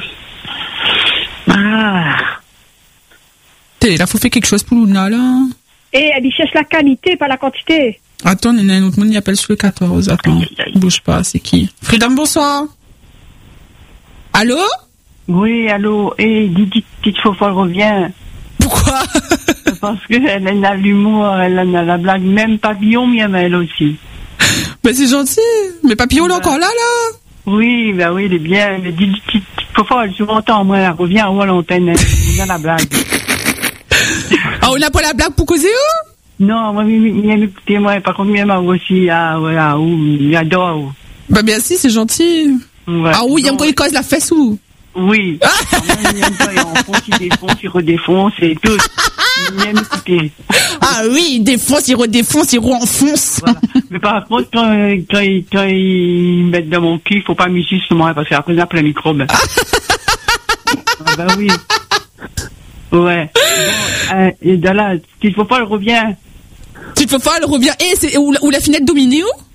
Ah. Là, faut faire quelque chose pour Luna, là. Et elle y cherche la qualité, pas la quantité. Attends, il y a un autre monde qui appelle sur le 14. Attends, bouge pas, c'est qui? Freedom, bonsoir. Allô? Oui, allô. Et dites Fofa revient. Pourquoi? Parce qu'elle a l'humour, elle a la blague. Même Papillon m'aime elle aussi. Ben c'est gentil. Mais Papillon, il est encore là, là? Oui, ben oui, il est bien. Mais dites Fofa, elle s'entend, moi, elle revient à l'antenne. Elle a la blague. Ah, on n'a pas la blague pour causer, où? Non, moi, il aime écouter, moi. Par contre, il m'aime aussi. Ah, voilà, il adore. Ben bien si, c'est gentil. Ouais. Ah oui, il aime quand il cause la fesse, où? Oui. Il aime pas, il enfonce, il défonce, il redéfonce et tout. Il aime écouter. Ah oui, il défonce, il redéfonce, il re-enfonce. Voilà. Mais par contre, quand ils mettent dans mon cul, il faut pas m'y justement, parce qu'après, il y a plein de microbes. Ah bah oui. Ouais. Bon, et de là, il faut pas le revient. Tu te fais pas, elle revient. Et c'est où la finette dominée, où?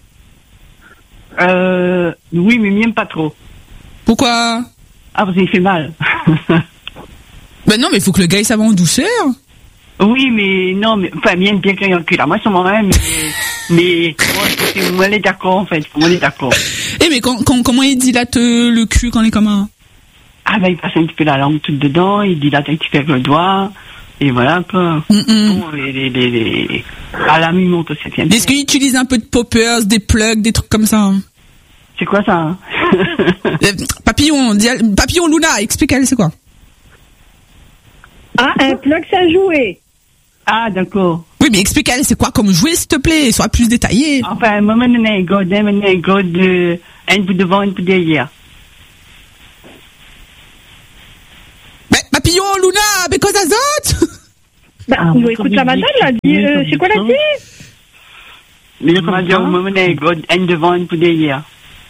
Oui, mais il m'aime pas trop. Pourquoi? Ah, parce qu'il fait mal. Ben non, mais il faut que le gars, il s'avance en douceur. Oui, mais non, mais enfin, il aime bien qu'il y ait un cul là. Moi, c'est moi-même, mais on est d'accord, en fait. On est d'accord. Eh, mais comment il dilate le cul quand il est comme un... Ah, ben, il passe un petit peu la langue toute dedans, il dilate un petit peu avec le doigt, et voilà, un peu. Bon, à la mi-monte aussi, tiens. Est-ce qu'il utilise un peu de poppers, des plugs, des trucs comme ça? C'est quoi ça, hein? Papillon Luna, explique-elle, c'est quoi? Ah, un plug, c'est un jouet. Ah, d'accord. Oui, mais explique-elle, c'est quoi comme jouet, s'il te plaît? Sois plus détaillé. Enfin, moi, je n'ai un god, un peu devant, un peu derrière. Mais, papillon, Luna, mais quoi ça Bah, écoute la madame, là, c'est quoi la fille? Moi, j'ai un god, un devant, un peu derrière.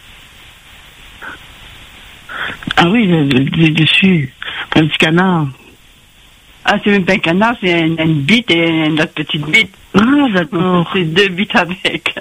Ah oui, dessus. Un petit canard. Ah, c'est même pas un canard, c'est une bite et une autre petite bite. Ah, d'accord. C'est 2 bites avec.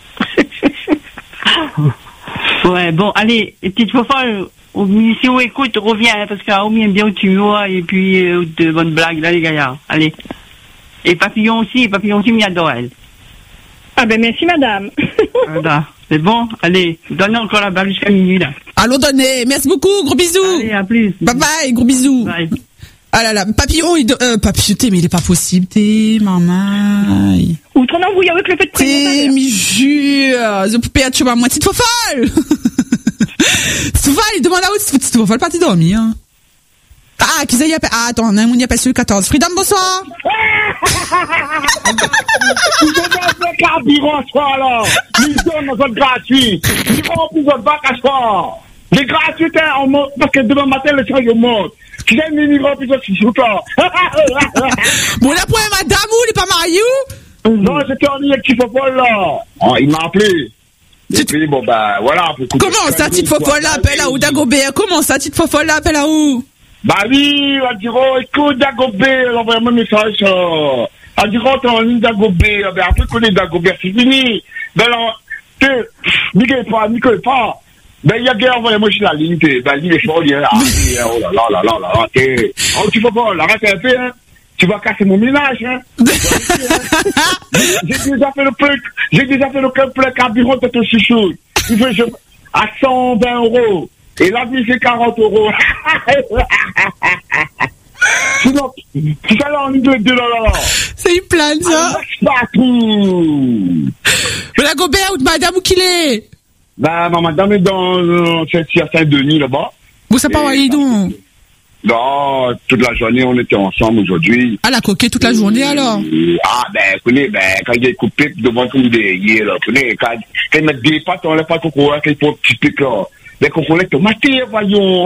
Ouais, bon, allez, petite fofolle, si on écoute, reviens, hein, parce qu'au mieux bien tu vois, et puis, de bonnes blagues, là, les gaillards. Allez. Et papillon aussi, m'y adore, elle. Ah ben, merci, madame. Voilà. C'est bon, allez, donnez encore la balle jusqu'à minuit, là. Allons donner, merci beaucoup, gros bisous. Allez, à plus. Bye bye, gros bisous. Bye. Ah là là, papillon, papillon, mais il est pas possible, maman. Outre en embrouillant avec le fait de T'es, mais jure, je peux perdre, tu vois, moi, petite fofolle. Souvent, il demande à où petite fofolle partie dormir, hein. Ah, qui ça y a pas, attends, on y a pas sur le 14. Freedom, bonsoir. Vous avez un carburant, soir, là. Ils donnent nos autres gratuits. Ils vont plus de bac à soir. Les gratuits, on monte, parce que demain matin, le soir, ils montent. Tu sais, les migrants, plus de sous là. Bon, là, pour madame, ou, il est pas marié, ou? Non, c'était un petit fofolle, là. Oh, il m'a appelé. Et puis, bon, bah, voilà. Comment ça, petite fofolle, là, appelle à où, Dagobert? Comment ça, petite fofolle, là, appelle à où? Bah oui, on dit, oh, écoute, Dagobert, envoie-moi un message, on dit, oh, t'es en ligne Dagobert, ben après qu'on est Dagobert, c'est fini. Ben alors, n'icole pas. Ben, il y a bien envoyé-moi sur la ligne, ben, il est fort, il est là, oh là là, oh, tu peux pas, arrête un peu, hein. Tu vas casser mon ménage, hein. J'ai déjà fait le plein carburant de ton chouchou. Il fait, à 120 €. Et la vie, c'est 40 €. Sinon, tu fais là en ligne de là. C'est une plane, ça. La Gobert ou madame ou qu'il est? Bah, ma madame est dans Saint-Denis, là-bas. Vous savez pas où elle est donc? Non, toute la journée, on était ensemble aujourd'hui. Ah, la coquette toute la journée, alors? Ah, ben, quand il est coupé devant tout derrière, là, quand il met des pattes, on l'a pas trop courant, quand il faut un petit pic, là. Mais qu'on collègue tomaté, voyons.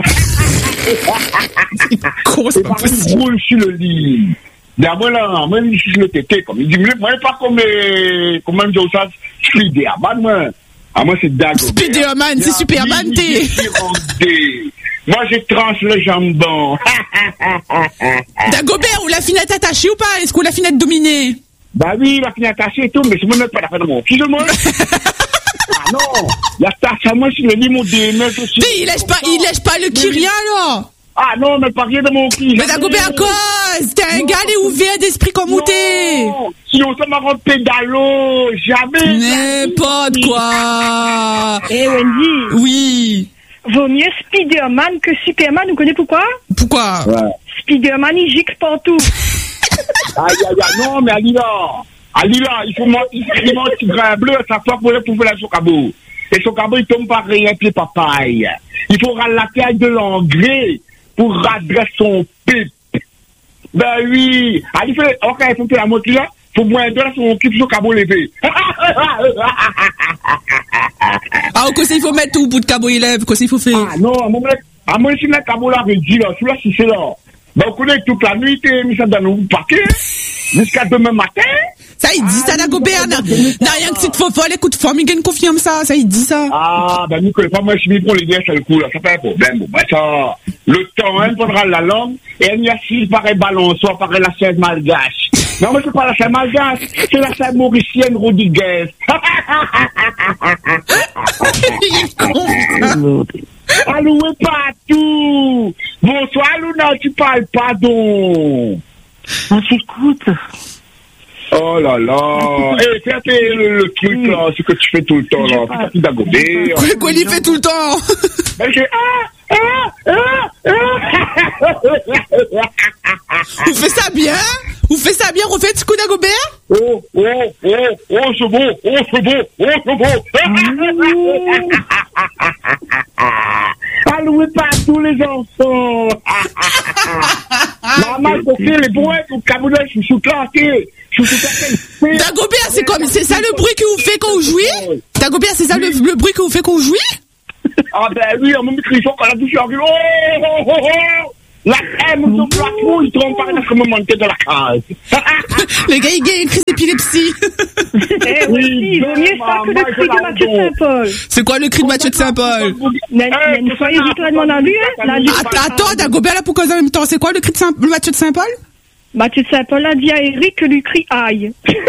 C'est pas possible. Il roule sur le lit. Mais moi, là, moi, je suis le tété, comme il dit, moi, pas comme, comment dire ça, Spiderman, moi. Ah, moi, c'est Dagobert. Spiderman, c'est Superman, t'es. Moi, je tranche le jambon. Dagobert, ou la finette attachée ou pas? Est-ce qu'on la finette dominée? Bah oui, la finette attachée et tout, mais c'est moi, pas la fin de mon fils, moi. Ah non, la tache à moi, c'est le limon des meufs aussi. Il lèche pas le Kyria, là. Ah non, mais pas rien de mon cul. Mais Dagobert, à cause, t'es un gars ouvert d'esprit comme où t'es. Sinon, ça m'a rendu pédalo, jamais. N'importe quoi. Eh, Wendy. Oui. Vaut mieux Spiderman que Superman, vous connaissez pourquoi? Pourquoi? Ouais. Spiderman, il gicle partout. Aïe, non, mais Alila, il faut monter grain bleu à sa fois pour pouvoir la socabo. Et socabo, il tombe par rien pied papaye. Il faut rallater avec de l'engrais pour radresser son pipe. Ben oui. Il faut faire la moitié là. Faut moins de son cul socabo levé. Ah, qu'est-ce qu'il faut mettre au bout de cabo élève? Qu'est-ce qu'il faut faire? Ah non, à moi, si le cabo là, réduit là, celui-là, si c'est là. Ben, on connaît toute la nuit, t'es mis ça dans le paquet, jusqu'à demain matin. Ça, il dit ça, Dagobert. N'a rien que cette fofolle, écoute, Formiguen confirme ça, il dit ça. Ah, ben, Nicolas, pas moi, je suis pour les gars, c'est le coup, là, ça fait un problème. Bon, ben, ça, le temps, elle prendra la langue, et elle y assise, pareil, balançoire, pareil, la chaise malgache. Non, mais c'est pas la chaise malgache, c'est la chaise mauricienne Rodriguez. Alloué partout. Bonsoir, Luna, tu parles pas donc. On s'écoute. Oh là là. Eh, fais le truc là, ce que tu fais tout le temps là. Fais partie Dagobert. Quoi, il fait tout le temps? Ben, Vous faites ça bien? Vous faites ça bien? Refaites ce coup Dagobert? c'est beau. Allouez pas à tous les enfants. Maman, les brouettes, au Cameroun, je suis claqué. Dagobert, c'est ça le bruit que vous faites quand vous jouez? Dagobert, c'est ça le bruit que vous faites quand vous jouez? Ah ben oui, on me crie quand la douche arrive. La crème sur le plateau, il trompe par exemple me monter dans la case. Le gars, il gagne une crise d'épilepsie. Oui, il vaut mieux ça que le cri de Mathieu de Saint-Paul. C'est quoi le cri de Mathieu de Saint-Paul? Une fois, il toi demande à lui, Attends, Dagobert, là, pour causer en même temps. C'est quoi le cri de Mathieu de Saint-Paul? Mathieu de Saint-Paul a dit à Eric que lui crie aïe.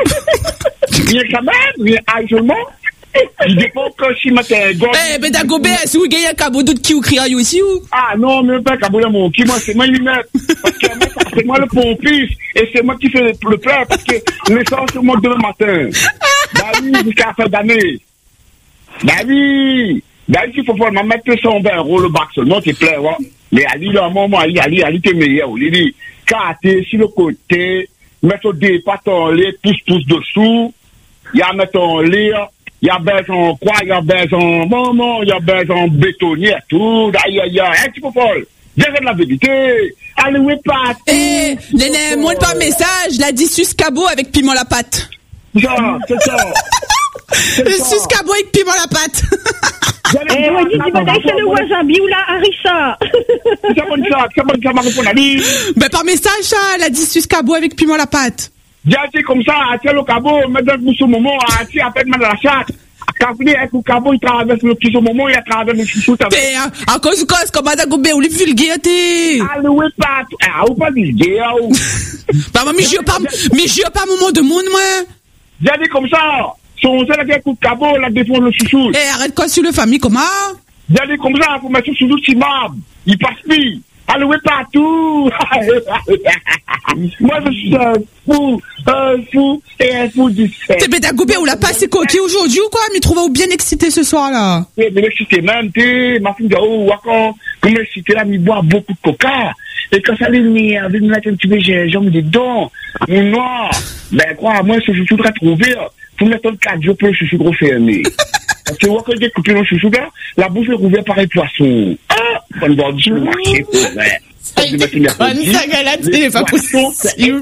Il est quand même, il est aïe seulement. Il dépend que si matin. Eh, ben Dagobert, si vous gagnez un cabot d'autre qui ou crie aïe aussi ou? Ah non, même pas cabot là, mon qui, moi, c'est moi lui-même. Parce que c'est moi le pompiste et c'est moi qui fais le plat parce que l'essence se monte demain matin. Bah oui, jusqu'à la fin d'année. Bah oui, il faut vraiment mettre son bain, le bac seulement, c'est plein, ouais. Mais Ali, là, moment, Ali, t'es meilleur, Lili. Carter sur le côté, mettre des pattes en lait, pousse dessous, il y a mettre en lait, il y a besoin quoi, il y a besoin maman, il y a besoin bétonnier, tout, aïe, un petit peu folle. Dirais de la vérité. Allez, oui, pas. Eh, Néné, montre pas un message, la dit Suscabo avec piment la pâte. C'est ça. Le Suscabo avec piment la pâte. Eh, oui, dis, c'est le wasabi ou la harissa. C'est bon, ça m'a répondu. Ben, par message, ça, la dit Suscabo avec piment la pâte. J'ai comme ça, tiens le cabot, mettre dans le moment, tiens, appelle dans la chatte. Quand vous dites que le cabot, il traverse le petit moment, il traverse le chouchou. À cause, comme Dagobert, ou les vulgaires, t'es. Ah, oui, pas, ou pas vulgaire, ou. Bah, mais je pas moment de monde, moi. J'ai dit comme ça. Son seul avec le cabot, la défense le chouchou. Eh, arrête quoi sur le famille, comment? J'ai dit comme ça, faut mettre sur le cimab. Il passe plus. Allez, oui, partout. Moi, je suis un fou et un fou du fait. T'es Dagobert, ou l'a passé coquille aujourd'hui ou quoi? Mais trouve bien excité ce soir-là. Oui, mais excité même, ma fille dit, oh, wakon, comme excité là, il boit beaucoup de coca. Et quand ça vient avec une latte un petit peu, j'ai jambes dedans, mon noir. Ben, quoi, moi, ce chouchou doit trouver. Faut mettre 4 jours pour le chouchou gros fermé. Parce que, wakon, j'ai coupé le chouchou là, la bouche est rouverte par les poissons. Ah, on va dire, le marché, c'est vrai. Ça galade, c'est pas possible.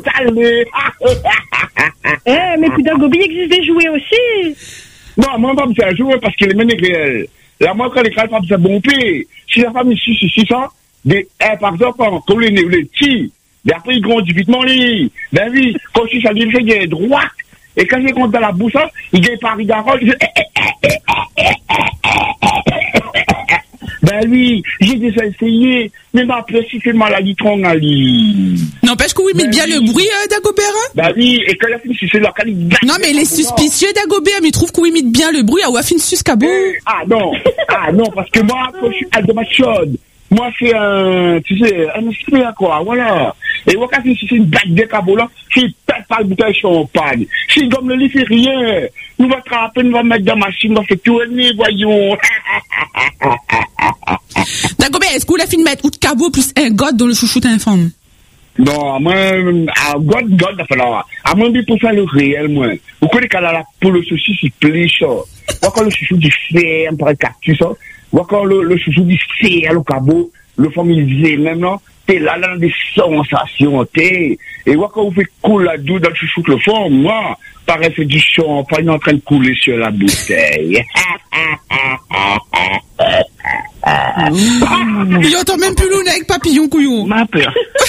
Eh, mais puis Dagobi existe des jouets aussi. Non, moi, on va me faire jouer parce que les mêmes réels. La moi, quand les crânes, c'est bon pire. Si la femme ici, c'est ça, par exemple, quand les petits, après, ils grandissent vite, ben oui, quand je suis allé, il y a droite. Et quand je rentre dans la bouche, il y a Paris d'Arroche. Ben oui, j'ai déjà essayé, mais après, si c'est maladie trongali. N'empêche que oui, mais bien le bruit, Dagobert. Ben oui, et quand il a fini, c'est là, quand il... Non, mais les suspicieux Dagobert, mais ils trouvent qu'on imite bien le bruit à Wafin Suscabo. Ah non, parce que moi, quand je suis à de ma chaude, moi, c'est un esprit, quoi, voilà. Et moi, quand c'est une bague de cabot, là, je pète pas le bouteille de champagne. Si comme le lit fait rien, nous va attraper, nous va mettre dans la machine, nous va faire tourner, voyons. Dagobert, est-ce qu'on a fait de mettre ou de cabot plus un god dans le chouchou infâme? Non, moi, god, là, à moins pour faire le réel, moi. Vous connaissez qu'à la, pour le sushi, c'est plus chaud. Moi, quand le chouchou du ferme, par le cactus, ça, moi, quand le chouchou du ferme, le cabot, le familier, même, là, t'es là, dans des sensations, t'es. Et moi, quand vous faites couler la douce dans le chouchou le fond, moi, pareil, c'est du champagne en train de couler sur la bouteille. Il entend même plus l'eau avec papillon, couillon. Ma peur.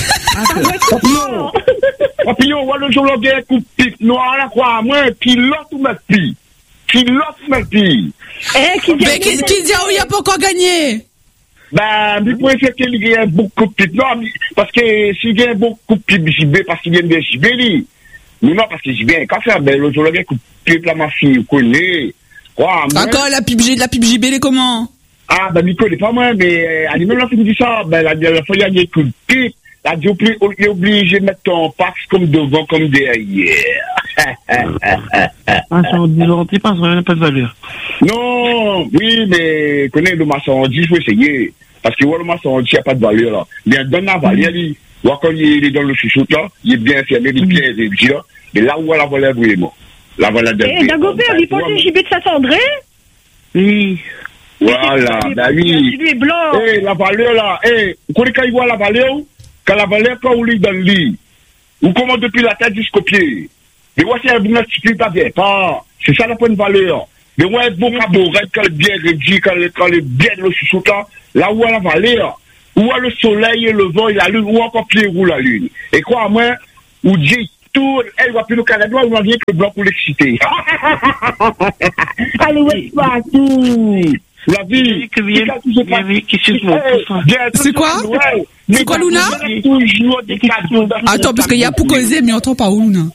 Papillon, voilà le jour là, il y a un coup de pipe noir, là, quoi, moi, qui l'autre ou ma fille. Qui l'autre ou ma fille. Qui dit, il a pas encore gagné. Ben, il pourrait faire qu'il y ait beaucoup de pipe noir, parce que s'il y a beaucoup de pipe JB, parce qu'il y a des JB, non, parce que JB, quand ça, ben, le jour là, il y a un coup de pipe, là, ma fille, connaît. Quoi, moi. Encore la pipe JB, les comment? Ah, ben, il connaît pas moi, mais, à lui-même, là, il me dit ça, ben, la fois, il y a un coup de pipe. Là, tu es obligé de mettre ton pax comme devant, comme derrière. Ah, ça, on dit l'anti parce qu'on n'a pas de valeur. Non, oui, mais, connais le marchandise, il faut essayer. Parce que, le marchandise, il n'y a pas de valeur, là. Mais, donne la valeur, lui. Quand il est dans le chouchoute, là, il est bien fermé, les pieds, les pieds, là. Mais là où elle a volé vraiment. La volée de Et Dagobert, il porte le gibet de Saint-André? Oui. Voilà, ben oui. Lui est blanc. Eh, la valeur là, vous connaissez quand il voit la valeur? Quand la valeur, quand vous lit dans le lit, vous commencez depuis la tête jusqu'au pied. Mais moi, c'est un bon article, pas. C'est ça la bonne valeur. Mais moi, bon caboret, quand le bien réduit, quand le bien le chouchou là où la valeur, où le soleil et le vent et la lune, où encore pied roule la lune. Et quoi, moi, où dit tout, elle va plus le Canada, où on vient que le blanc pour l'exciter. Allez, ouais, partout. La vie, c'est quoi? C'est quoi, Luna? Attends, parce qu'il y a pour causer, mais on entend pas où, Luna?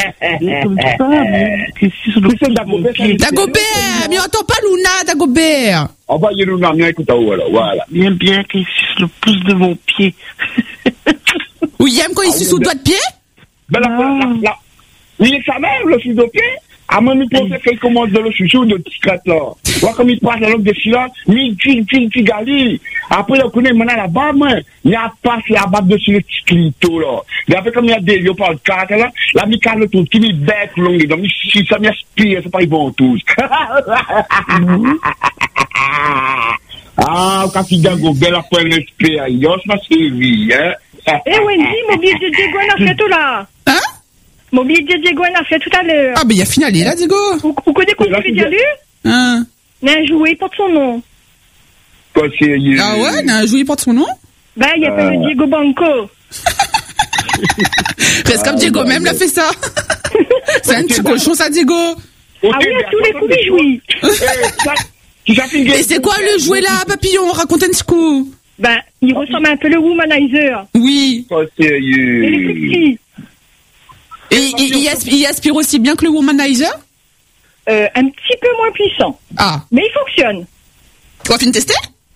Dagobert, mais on entend pas Luna, Dagobert. Envoyez Luna, bien écoute, voilà. Bien qu'il suce le pouce de mon pied. Oui, aime quand il suce au doigt de pied? Ben il est sa mère, le suce de pied. À moi, il pense qu'elle commence de le chouchou de discrète là. Voir comme il passe la langue de silence, il gali. Après, on connaît maintenant là-bas, il y a pas la barbe dessus le petit clito là. Et après, comme il y a des, il parle de carte là, la mi-carte le tout, qui m'y bête longue, donc si ça m'inspire, c'est pas ils vont tous. Ah, quand il gagne au bel après l'expérience, ma série, hein. Eh, Wendy, mon billet de Diego, on a fait tout là. Hein? Mon billet de Diego, on a fait tout à l'heure. Ah, ben, il y a finalé là, Diego. Vous connaissez quoi, tu l'as lu? Hein? Un jouet porte son nom. Ah ouais, un jouet porte son nom? Ben, il appelle Diego Banco. Presque comme Diego même l'a fait ça. C'est un petit cochon, ça, Diego. Ah oui, à tous les coups, il jouit. Et c'est quoi le jouet là, papillon? Raconte un petit coup. Ben, il ressemble un peu le womanizer. Oui. Et les petits. Et il aspire aussi bien que le womanizer? Un petit peu moins puissant. Ah. Mais il fonctionne. Tu vas finir tester?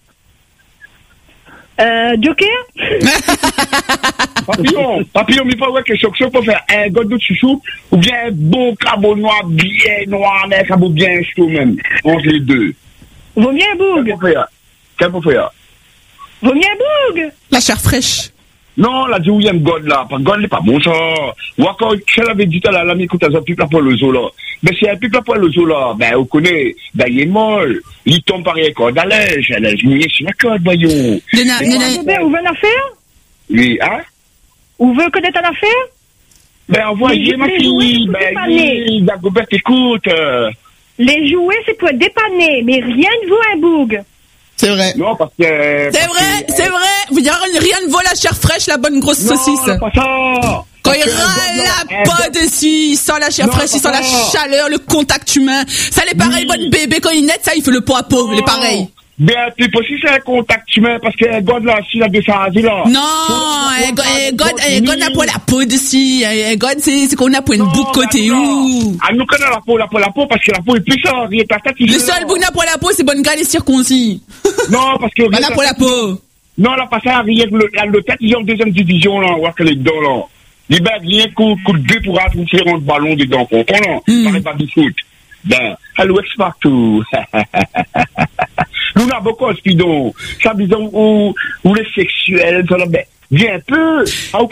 Joker? Papillon, mais pas ouais que chose pour faire un gars de chouchou ou bien un beau cabot noir, bien noir, mais un cabot bien chaud même. Entre les deux. Vaut mieux un boug. Quel pour faire? Vaut mieux un boug. La chair fraîche. Non, la deuxième God là, God n'est pas bon ça. Ou encore, je l'avais dit à l'ami, écoute, ça pipe la poêle au zoo là. Mais si elle pipe la poêle au zoo là, ben, on connaît, ben, il est molle. Il tombe par les cordes à l'aise, elle est mouillée sur la corde, voyons. Vous veut une affaire? Oui, hein? Ou veut connaître une affaire? Ben, envoyez ma fille, ben, oui, Dagobert, écoute. Les jouets, c'est pour être dépanné, mais rien ne vaut un boug. C'est vrai. Non, parce que... C'est vrai. Vous dire rien ne vaut la chair fraîche, la bonne grosse saucisse. Non, pas ça. Quand il râle la peau dessus, il sent la chair fraîche, il sent la chaleur, le contact humain. Ça, les pareils, bonne bébé, quand il naît, ça, il fait le pot à pot, les pareils. Bien, tu peux aussi faire un contact humain, parce que God, là, s'il a des sardies, là. Non, God n'a pas la peau dessus. God, c'est qu'on a pour une boucle côté où. Ah, nous connaissons la peau, parce que la peau est puissante. Le seul bout n'a pas la peau, c'est bonne gars, les circoncis. Non, parce que... On n'a pas la peau. Non, là, parce que rien que le tête, ils ont deuxième division, là, on voit que les dents, là. Il bat rien coup de deux pour faire un ballon dedans, comprends, là? Pas du foot. Ben, hello, X partout. Nous n'avons beaucoup de spidons. Ça, disons, où les sexuels, ça, ben, viens un peu.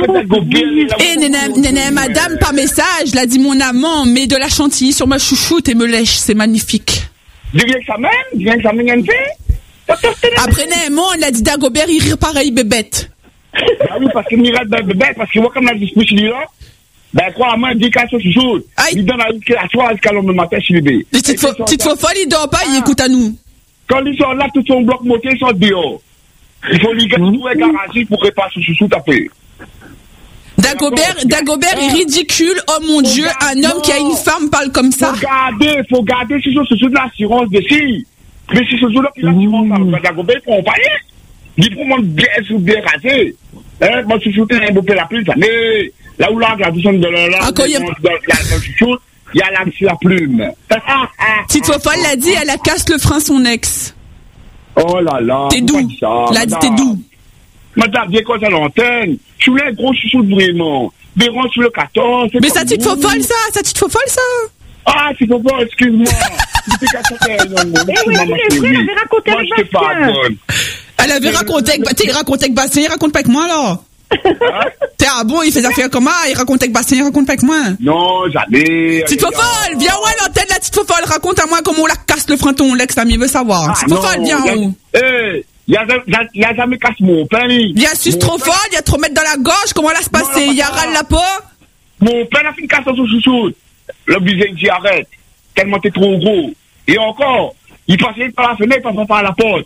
Néné, madame, par message, l'a dit mon amant, mets de la chantilly sur ma chouchoute et me lèche, c'est magnifique. Viens que ça mène un peu. Après, Némo, on a dit Dagobert, il rit pareil, bébête. Ah oui, parce que Mirat, bébête, parce que moi, comme la discussion là, ben, crois-moi, dis qu'à ce jour, il donne à toi, jusqu'à l'homme le matin, chez le bébé. Petite fois folle, il dort pas, il écoute à nous. Quand ils sont là, tout son bloc moté, ils sont dehors. Il faut lui trouver un garage pour réparer ce chouchou tapé. Dagobert est ridicule, oh mon Dieu, un homme qui a une femme parle comme ça. Faut garder ce chouchou de l'assurance de si. Mais si ce chouchou-là, il a l'assurance, Dagobert, il prend pas rien. Il prend bien sous bien rasé. Moi, ce chouchou, il a un beau peu la plume, mais là où là, la douceur de là, le chouchou, il y a la plume. Tite Fofolle l'a dit, elle a casse le frein son ex. Oh là là. T'es doux. L'a dit, t'es doux. Madame, viens quoi à l'antenne. Je voulais un gros chouchou vraiment. Béron sur le 14. Mais ça Tite Fofolle, ça. Ça Tite Fofolle, ça. Ah, Tite Fofolle, excuse-moi. C'était qu'à oui, elle avait raconté avec Bastien. Elle avait raconté avec Bastien, il raconte pas avec moi, alors. T'es bon, il fait affaire comment? Il raconte avec Bastien, il raconte pas avec moi. Non, jamais. Petite fofolle, viens ouais l'antenne la petite fofolle, raconte à moi comment on la casse le frein ton l'ex-ami, veut savoir. Petite fofolle, viens où? Il y a jamais casse mon pain. Il y a sus trop folle, il y a trop mettre dans la gorge, comment là se passer? Il y a râle la peau? Mon pain a fait une casse dans son chouchou. Le baiser dit arrête, tellement t'es trop gros. Et encore, il passait par la fenêtre, il passait par la porte.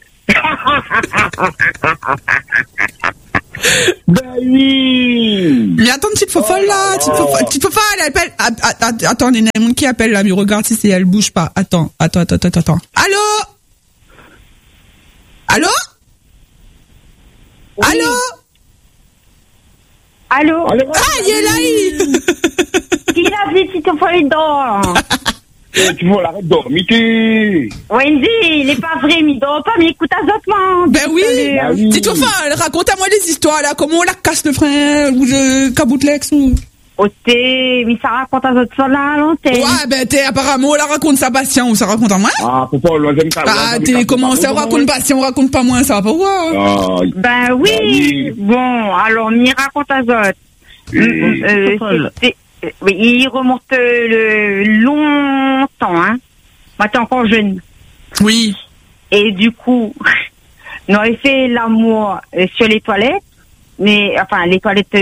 Ben oui. Mais attends, petite fofolle là, petite fofolle, elle appelle. Attends, il y a un qui appelle là, mais regarde si elle bouge pas. Attends. Allô? Oui. Allô? Ah, il est là, Qui l'a dit, petite fofolle, il dort? Tu vois, arrête de dormir. Wendy, il est pas vrai, mais il dort pas, mais écoute azotement. Ben oui. Petite fofolle, raconte-moi des histoires là, comment on la casse le frein, ou le caboutlex, ou... Mais ça raconte azotement là, à l'antenne. Ouais, ben apparemment, on la raconte ça Bastien, ou ça raconte à moi? Ah, pourquoi, j'aime ça. Ah, comment ça raconte Bastien, on raconte pas moins, ça va pas voir. Ben oui. Bon, alors, m'y raconte azote. Oui, il remonte longtemps, hein. Moi, t'es encore jeune. Oui. Et du coup, on avait fait l'amour sur les toilettes, mais enfin les toilettes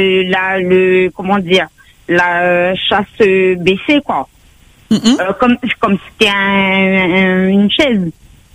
la chasse baissée quoi. Comme c'était une chaise.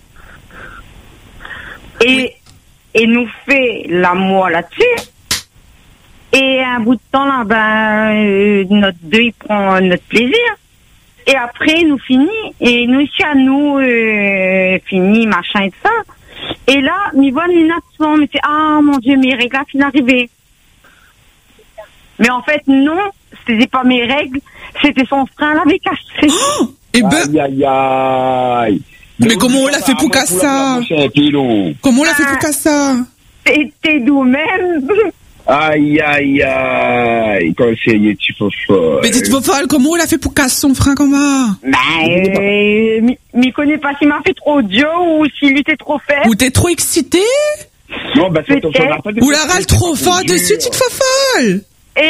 Et nous fait l'amour là-dessus. Et un bout de temps là, notre deux il prend notre plaisir. Et après nous finit et nous ici à nous fini machin et tout ça. Et là, il voit une action, mais c'est ah mon Dieu, mes règles qui n'arrivaient. Mais en fait non, c'était pas mes règles, c'était son frein l'avait cassé. Oh, et aïe. Mais comment on l'a fait pour casser ça? Comment on l'a fait pour casser ça? T'es doux même. Aïe, conseiller, tu faut folle. Mais tu folle, comment on l'a fait pour casser son frein, comment? m'y connais pas s'il m'a fait trop dur ou s'il était trop faible. Ou t'es trop excité? Non, c'est ton ou la râle trop fort dessus, tu te folle.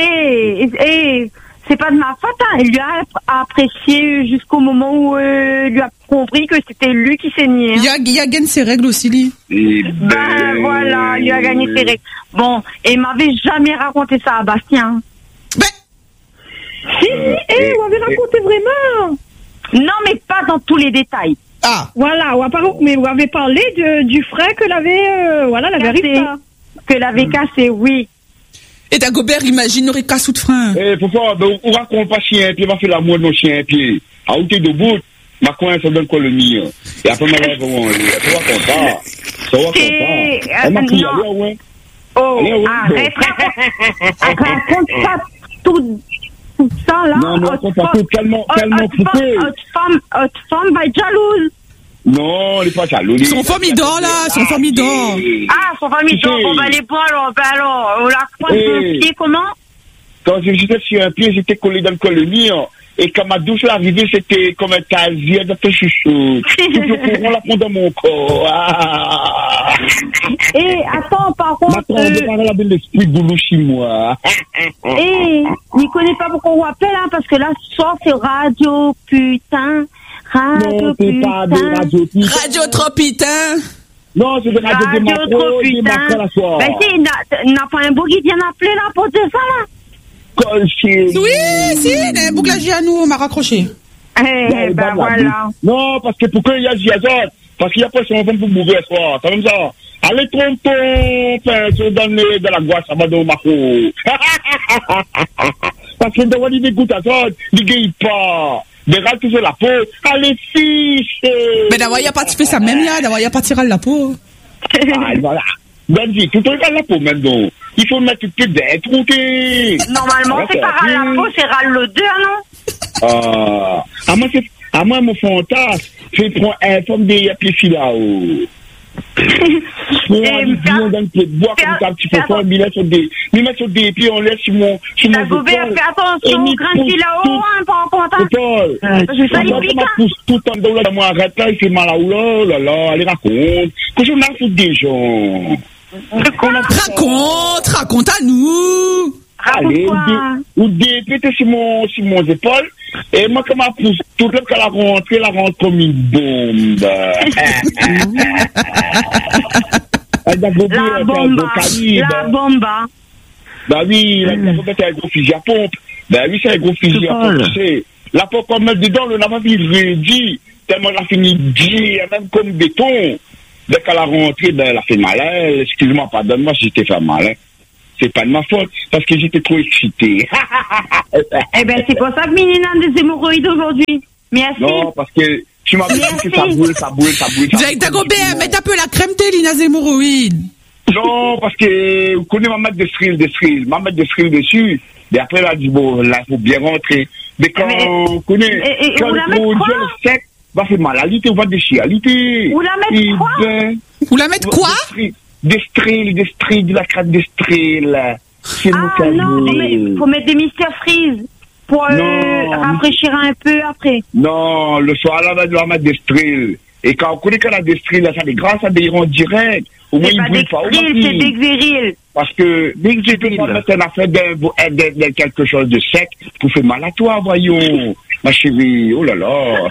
C'est pas de ma faute, hein. Il lui a apprécié jusqu'au moment où lui a compris que c'était lui qui saignait. Hein. Il a gagné ses règles aussi, lui. Voilà, il a gagné ses règles. Bon, et il m'avait jamais raconté ça à Bastien. Si, on avait raconté vraiment. Non, mais pas dans tous les détails. Ah. Voilà, mais vous avez parlé du frein que l'avait Rita. Que l'avait cassé, oui. Et Dagobert, imagine, aurait cassé de frein. Pourquoi, on raconte pas chien, puis on va faire l'amour de nos chiens, puis, à outé de bout, ma coin, ça donne quoi le mien. Et après, ma lèvre, ça va comme ça. Ça va comme ça. Elle m'a crié, allez, ouais. Oh, arrête. Raconte pas tout ça, là. Non, raconte pas tout, tellement coupé. Votre femme va être jalouse. Non, elle est pas jalouse. Son famidor, là, son famidor. Ah, son famidor, bon, les points, alors, on la croise sur le pied, comment? Quand j'étais sur un pied, j'étais collé dans le colonie, et quand ma douche est arrivée, c'était comme un casier de ton chouchou. Tout le courant la prend dans mon corps. Et attends, par contre. Attends, on va la belle l'esprit boulot chez moi. n'y connaît pas pourquoi on appelle, hein, parce que là, ce soir, c'est radio, putain. Non, c'est pas de radio, putain. Radio trop putain. Non, c'est de radio trop putain. Ben si, n'a pas un beau qui vient appeler là pour dire ça là. Oui, si, il y a un bouclage à nous, on m'a raccroché. Ben voilà. Non, parce que pourquoi il y a Ziazot? Parce qu'il y a pas son enfant pour mourir ce soir, c'est comme ça. Allez, trompe-toi, dans la gouache, ça va dans ma cour. Parce que devant les dégoûts à ça, il ne gagne pas. Des râles tout sur la peau. Allez, fiche. Mais d'abord, il n'y a pas de fait ça même là, d'abord, il n'y a pas de tirer la peau. Ah, voilà. Benji, tu te regardes la peau maintenant. Il faut mettre tout d'être routé. Normalement, c'est pas râle la peau, c'est râle l'odeur, non? Moi, mon fantasme, c'est prendre un forme de pieds là-haut. On dans le pied de bois comme ça, un petit peu fort, mais mettre sur des pieds, on laisse sur mon fais attention, grand pied là-haut, hein, pas en contact. Je sais, il pique, hein. Tout en dos, là, moi, arrête là, il fait mal à ou là, allez, raconte. Que je m'en fous des gens. Raconte à nous. Allez, ou dépêtez sur mon épaule. Et moi, comme je pousse, tout le temps qu'elle la rentre comme une bombe. La bombe. Bah oui, la bombe est un gros fusil à pompe. Bah oui, c'est un gros fusil à pompe, tu sais. La pompe qu'on met dedans, le n'a pas dit, tellement elle a fini dit, même comme béton. Dès qu'elle a rentré, ben, elle a fait mal. Excuse-moi, pardonne-moi si j'étais fait mal. C'est pas de ma faute, parce que j'étais trop excité. Eh ben, c'est pour ça que Minina a des hémorroïdes aujourd'hui. Merci. Non, parce que tu m'as dit que ça boule. Direct Dagobert, mets un peu la crème Lina des hémorroïdes. Non, parce que vous connaissez ma mettre de thrill dessus. Et après, là, dit, bon, là, il faut bien rentrer. Mais quand on connaît, quand le gel sec, va faire mal. On va déchirer. Vous la mettez quoi? Vous la mettez quoi? Des strills, de la crème de strills. C'est mon cadeau. Non, faut mettre des Mr Freeze pour rafraîchir un peu après. Non, le soir, là, on va mettre des strills. Et quand on connaît qu'on a des strills, là, ça des grâce à des iront direct. Au moins, ils brûlent pas. C'est Dexéril. Parce que dès que j'ai pu mettre une affaire de quelque chose de sec, pour faire mal à toi, voyons. Ma chérie, oh là là.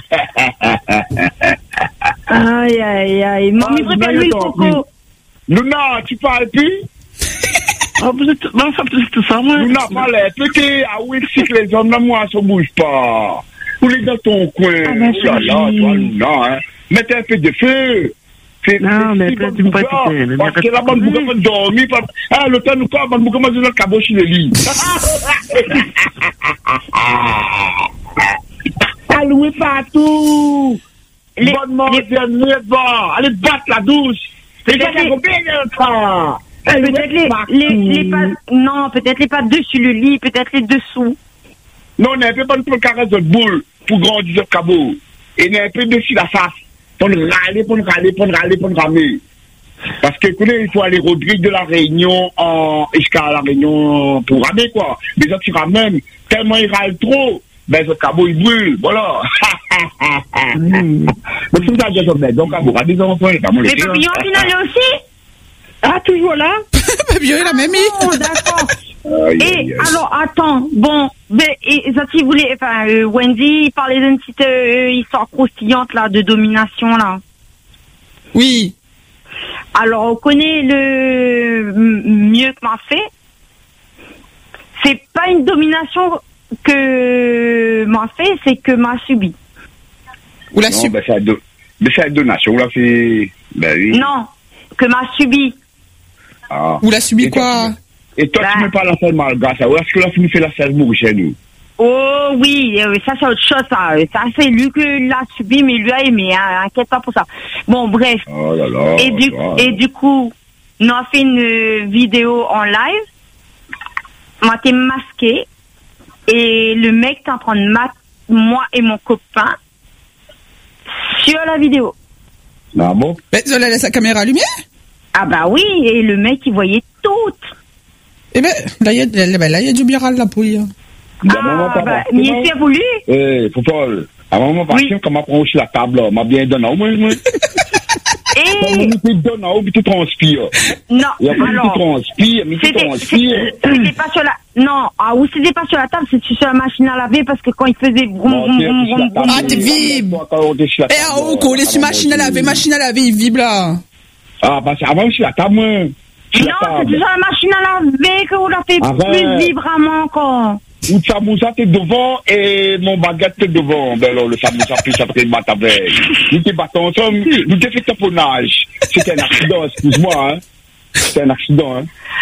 Aïe. Mamie, prépare l'huile coco. Luna, tu parles plus? Vous êtes, non, ça peut être ça, moi. Luna, parle. Peut-être, oui, si les hommes, là, moi, ça bouge pas. Vous les dans ton coin. Oh là là, toi, Luna, hein. Mettez un peu de feu. Non, mais peut-être tu me pas écouter. Parce que la bande boucle va dormir. Ah, le temps nous quoi, bande boucle va se cabocher le lit. Allouez partout. Bonne manger, allez battre la douche. Peut-être les pattes dessus le lit, peut-être les dessous. Non, on a un peu bonne pour caresse de boule, pour grandir le cabot. Et on a un peu dessus la face. Pour râler. Parce que, écoutez, il faut aller Rodrigue de la Réunion jusqu'à la Réunion pour ramer, quoi. Mais ça, tu ramènes, tellement il râle trop, ben, ce cabot, il brûle, voilà. Donc, c'est ça, j'ai fait, donc, cabot, des enfants, les cabot, les mais Papillon, final aussi? Ah, toujours là? Papillon, il a même mis. Oh, d'accord. Alors, attends, bon, ça, si vous voulez, Wendy parlait d'une petite histoire croustillante, là, de domination, là. Oui. Alors, on connaît le mieux que m'a fait. C'est pas une domination que m'a fait, c'est que m'a subi. Ou la subi? Mais c'est une donation, ou la fait, ben oui. Non, que m'a subi. Ah. Ou la subi quoi? Et toi, tu ne mets pas la scène malgache, ou est-ce que là, tu me fais la scène mourre chez nous? Oh oui, ça c'est autre chose, ça. Ça c'est lui qui l'a subi, mais lui a aimé, hein, inquiète pas pour ça. Bon, bref. Oh là là. Et du coup, on a fait une vidéo en live. On a été masqué. Et le mec est en train de mettre moi et mon copain sur la vidéo. Ah bon? Mais tu laisse la caméra allumée? Ah bah oui, et le mec il voyait tout. Eh ben, là il y a du viral là pour y. Mais il s'est voulu. Faut pas. À un moment, par exemple, quand on prend aussi la table, m'a bien donné au moins. Et. Tu donnes au bout, tu transpires. Non, alors. C'était pas sur la. Non, ou c'était pas sur la table, c'était sur la machine à laver parce que quand il faisait Ah, t'es vibre. Oh, les sur machine à laver, il vibre là. Ah, parce qu'avant, sur la table, moi. Non, c'est sur la machine à laver qu'on l'a fait plus vibramment, quoi. Ou Samoussa, t'es devant et mon baguette, t'es devant. Ben alors, le Samoussa, puis ça fait battre avec. Nous t'es battons ensemble, nous t'es fait taponnage. C'était un accident, excuse-moi, hein. C'était un accident, hein.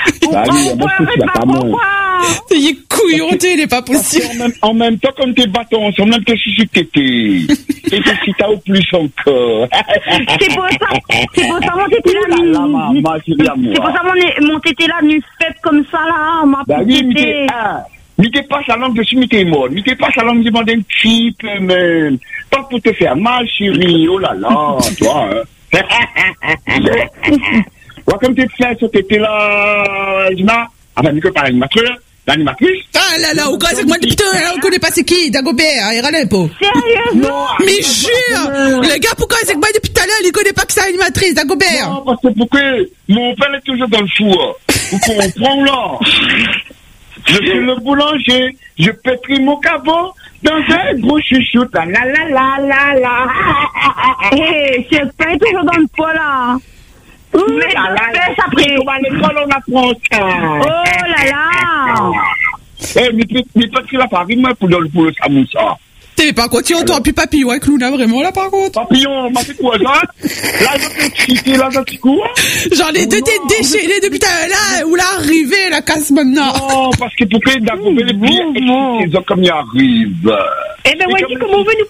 Il est couillonté, il n'est pas possible. En même temps, comme t'es battons ensemble, même que si t'étais. Et que si t'as au plus encore. C'est pour ça, mon tété là, c'est pour ça, mon tété là, nu fait comme ça, là, ma petite tété. Mais t'es pas sa langue dessus, mais t'es mort. Mais t'es pas sa langue demande un petit peu, même. Pas pour te faire mal, chérie. Oh là là, toi, hein. Voilà, comme t'es fait, ce tété là, Gina. Enfin, Nico, par une mature. l'animatrice. Ah là là, ou quoi, c'est que moi, putain, on connaît pas c'est qui, Dagobert, il râle un peu. Sérieusement? Mais jure! Le gars, pourquoi c'est que moi, depuis tout à l'heure, il connaît pas que c'est animatrice, Dagobert? Non, parce que pourquoi mon père est toujours dans le four. Vous comprenez là? Je suis le boulanger, je pétris mon cabot dans un gros chouchoute. La la la la la. Hé, c'est pas toujours dans le poids là. Mais ça après. À l'école, on apprend ça. Oh là là. Eh, mais toi, tu l'as pas ri, moi, pour le samoussa. T'es pas quoi, tu entends plus papillon avec Luna, vraiment, là, par contre. Papillon, m'a fait quoi, ça? Là, je coup. J'en ai deux têtes déchaînées depuis tout à l'heure, où l'arrivée, la casse maintenant. Non, parce que pour que Dagobert les pieds, comme il arrive. Eh ben, voici comment on veut nous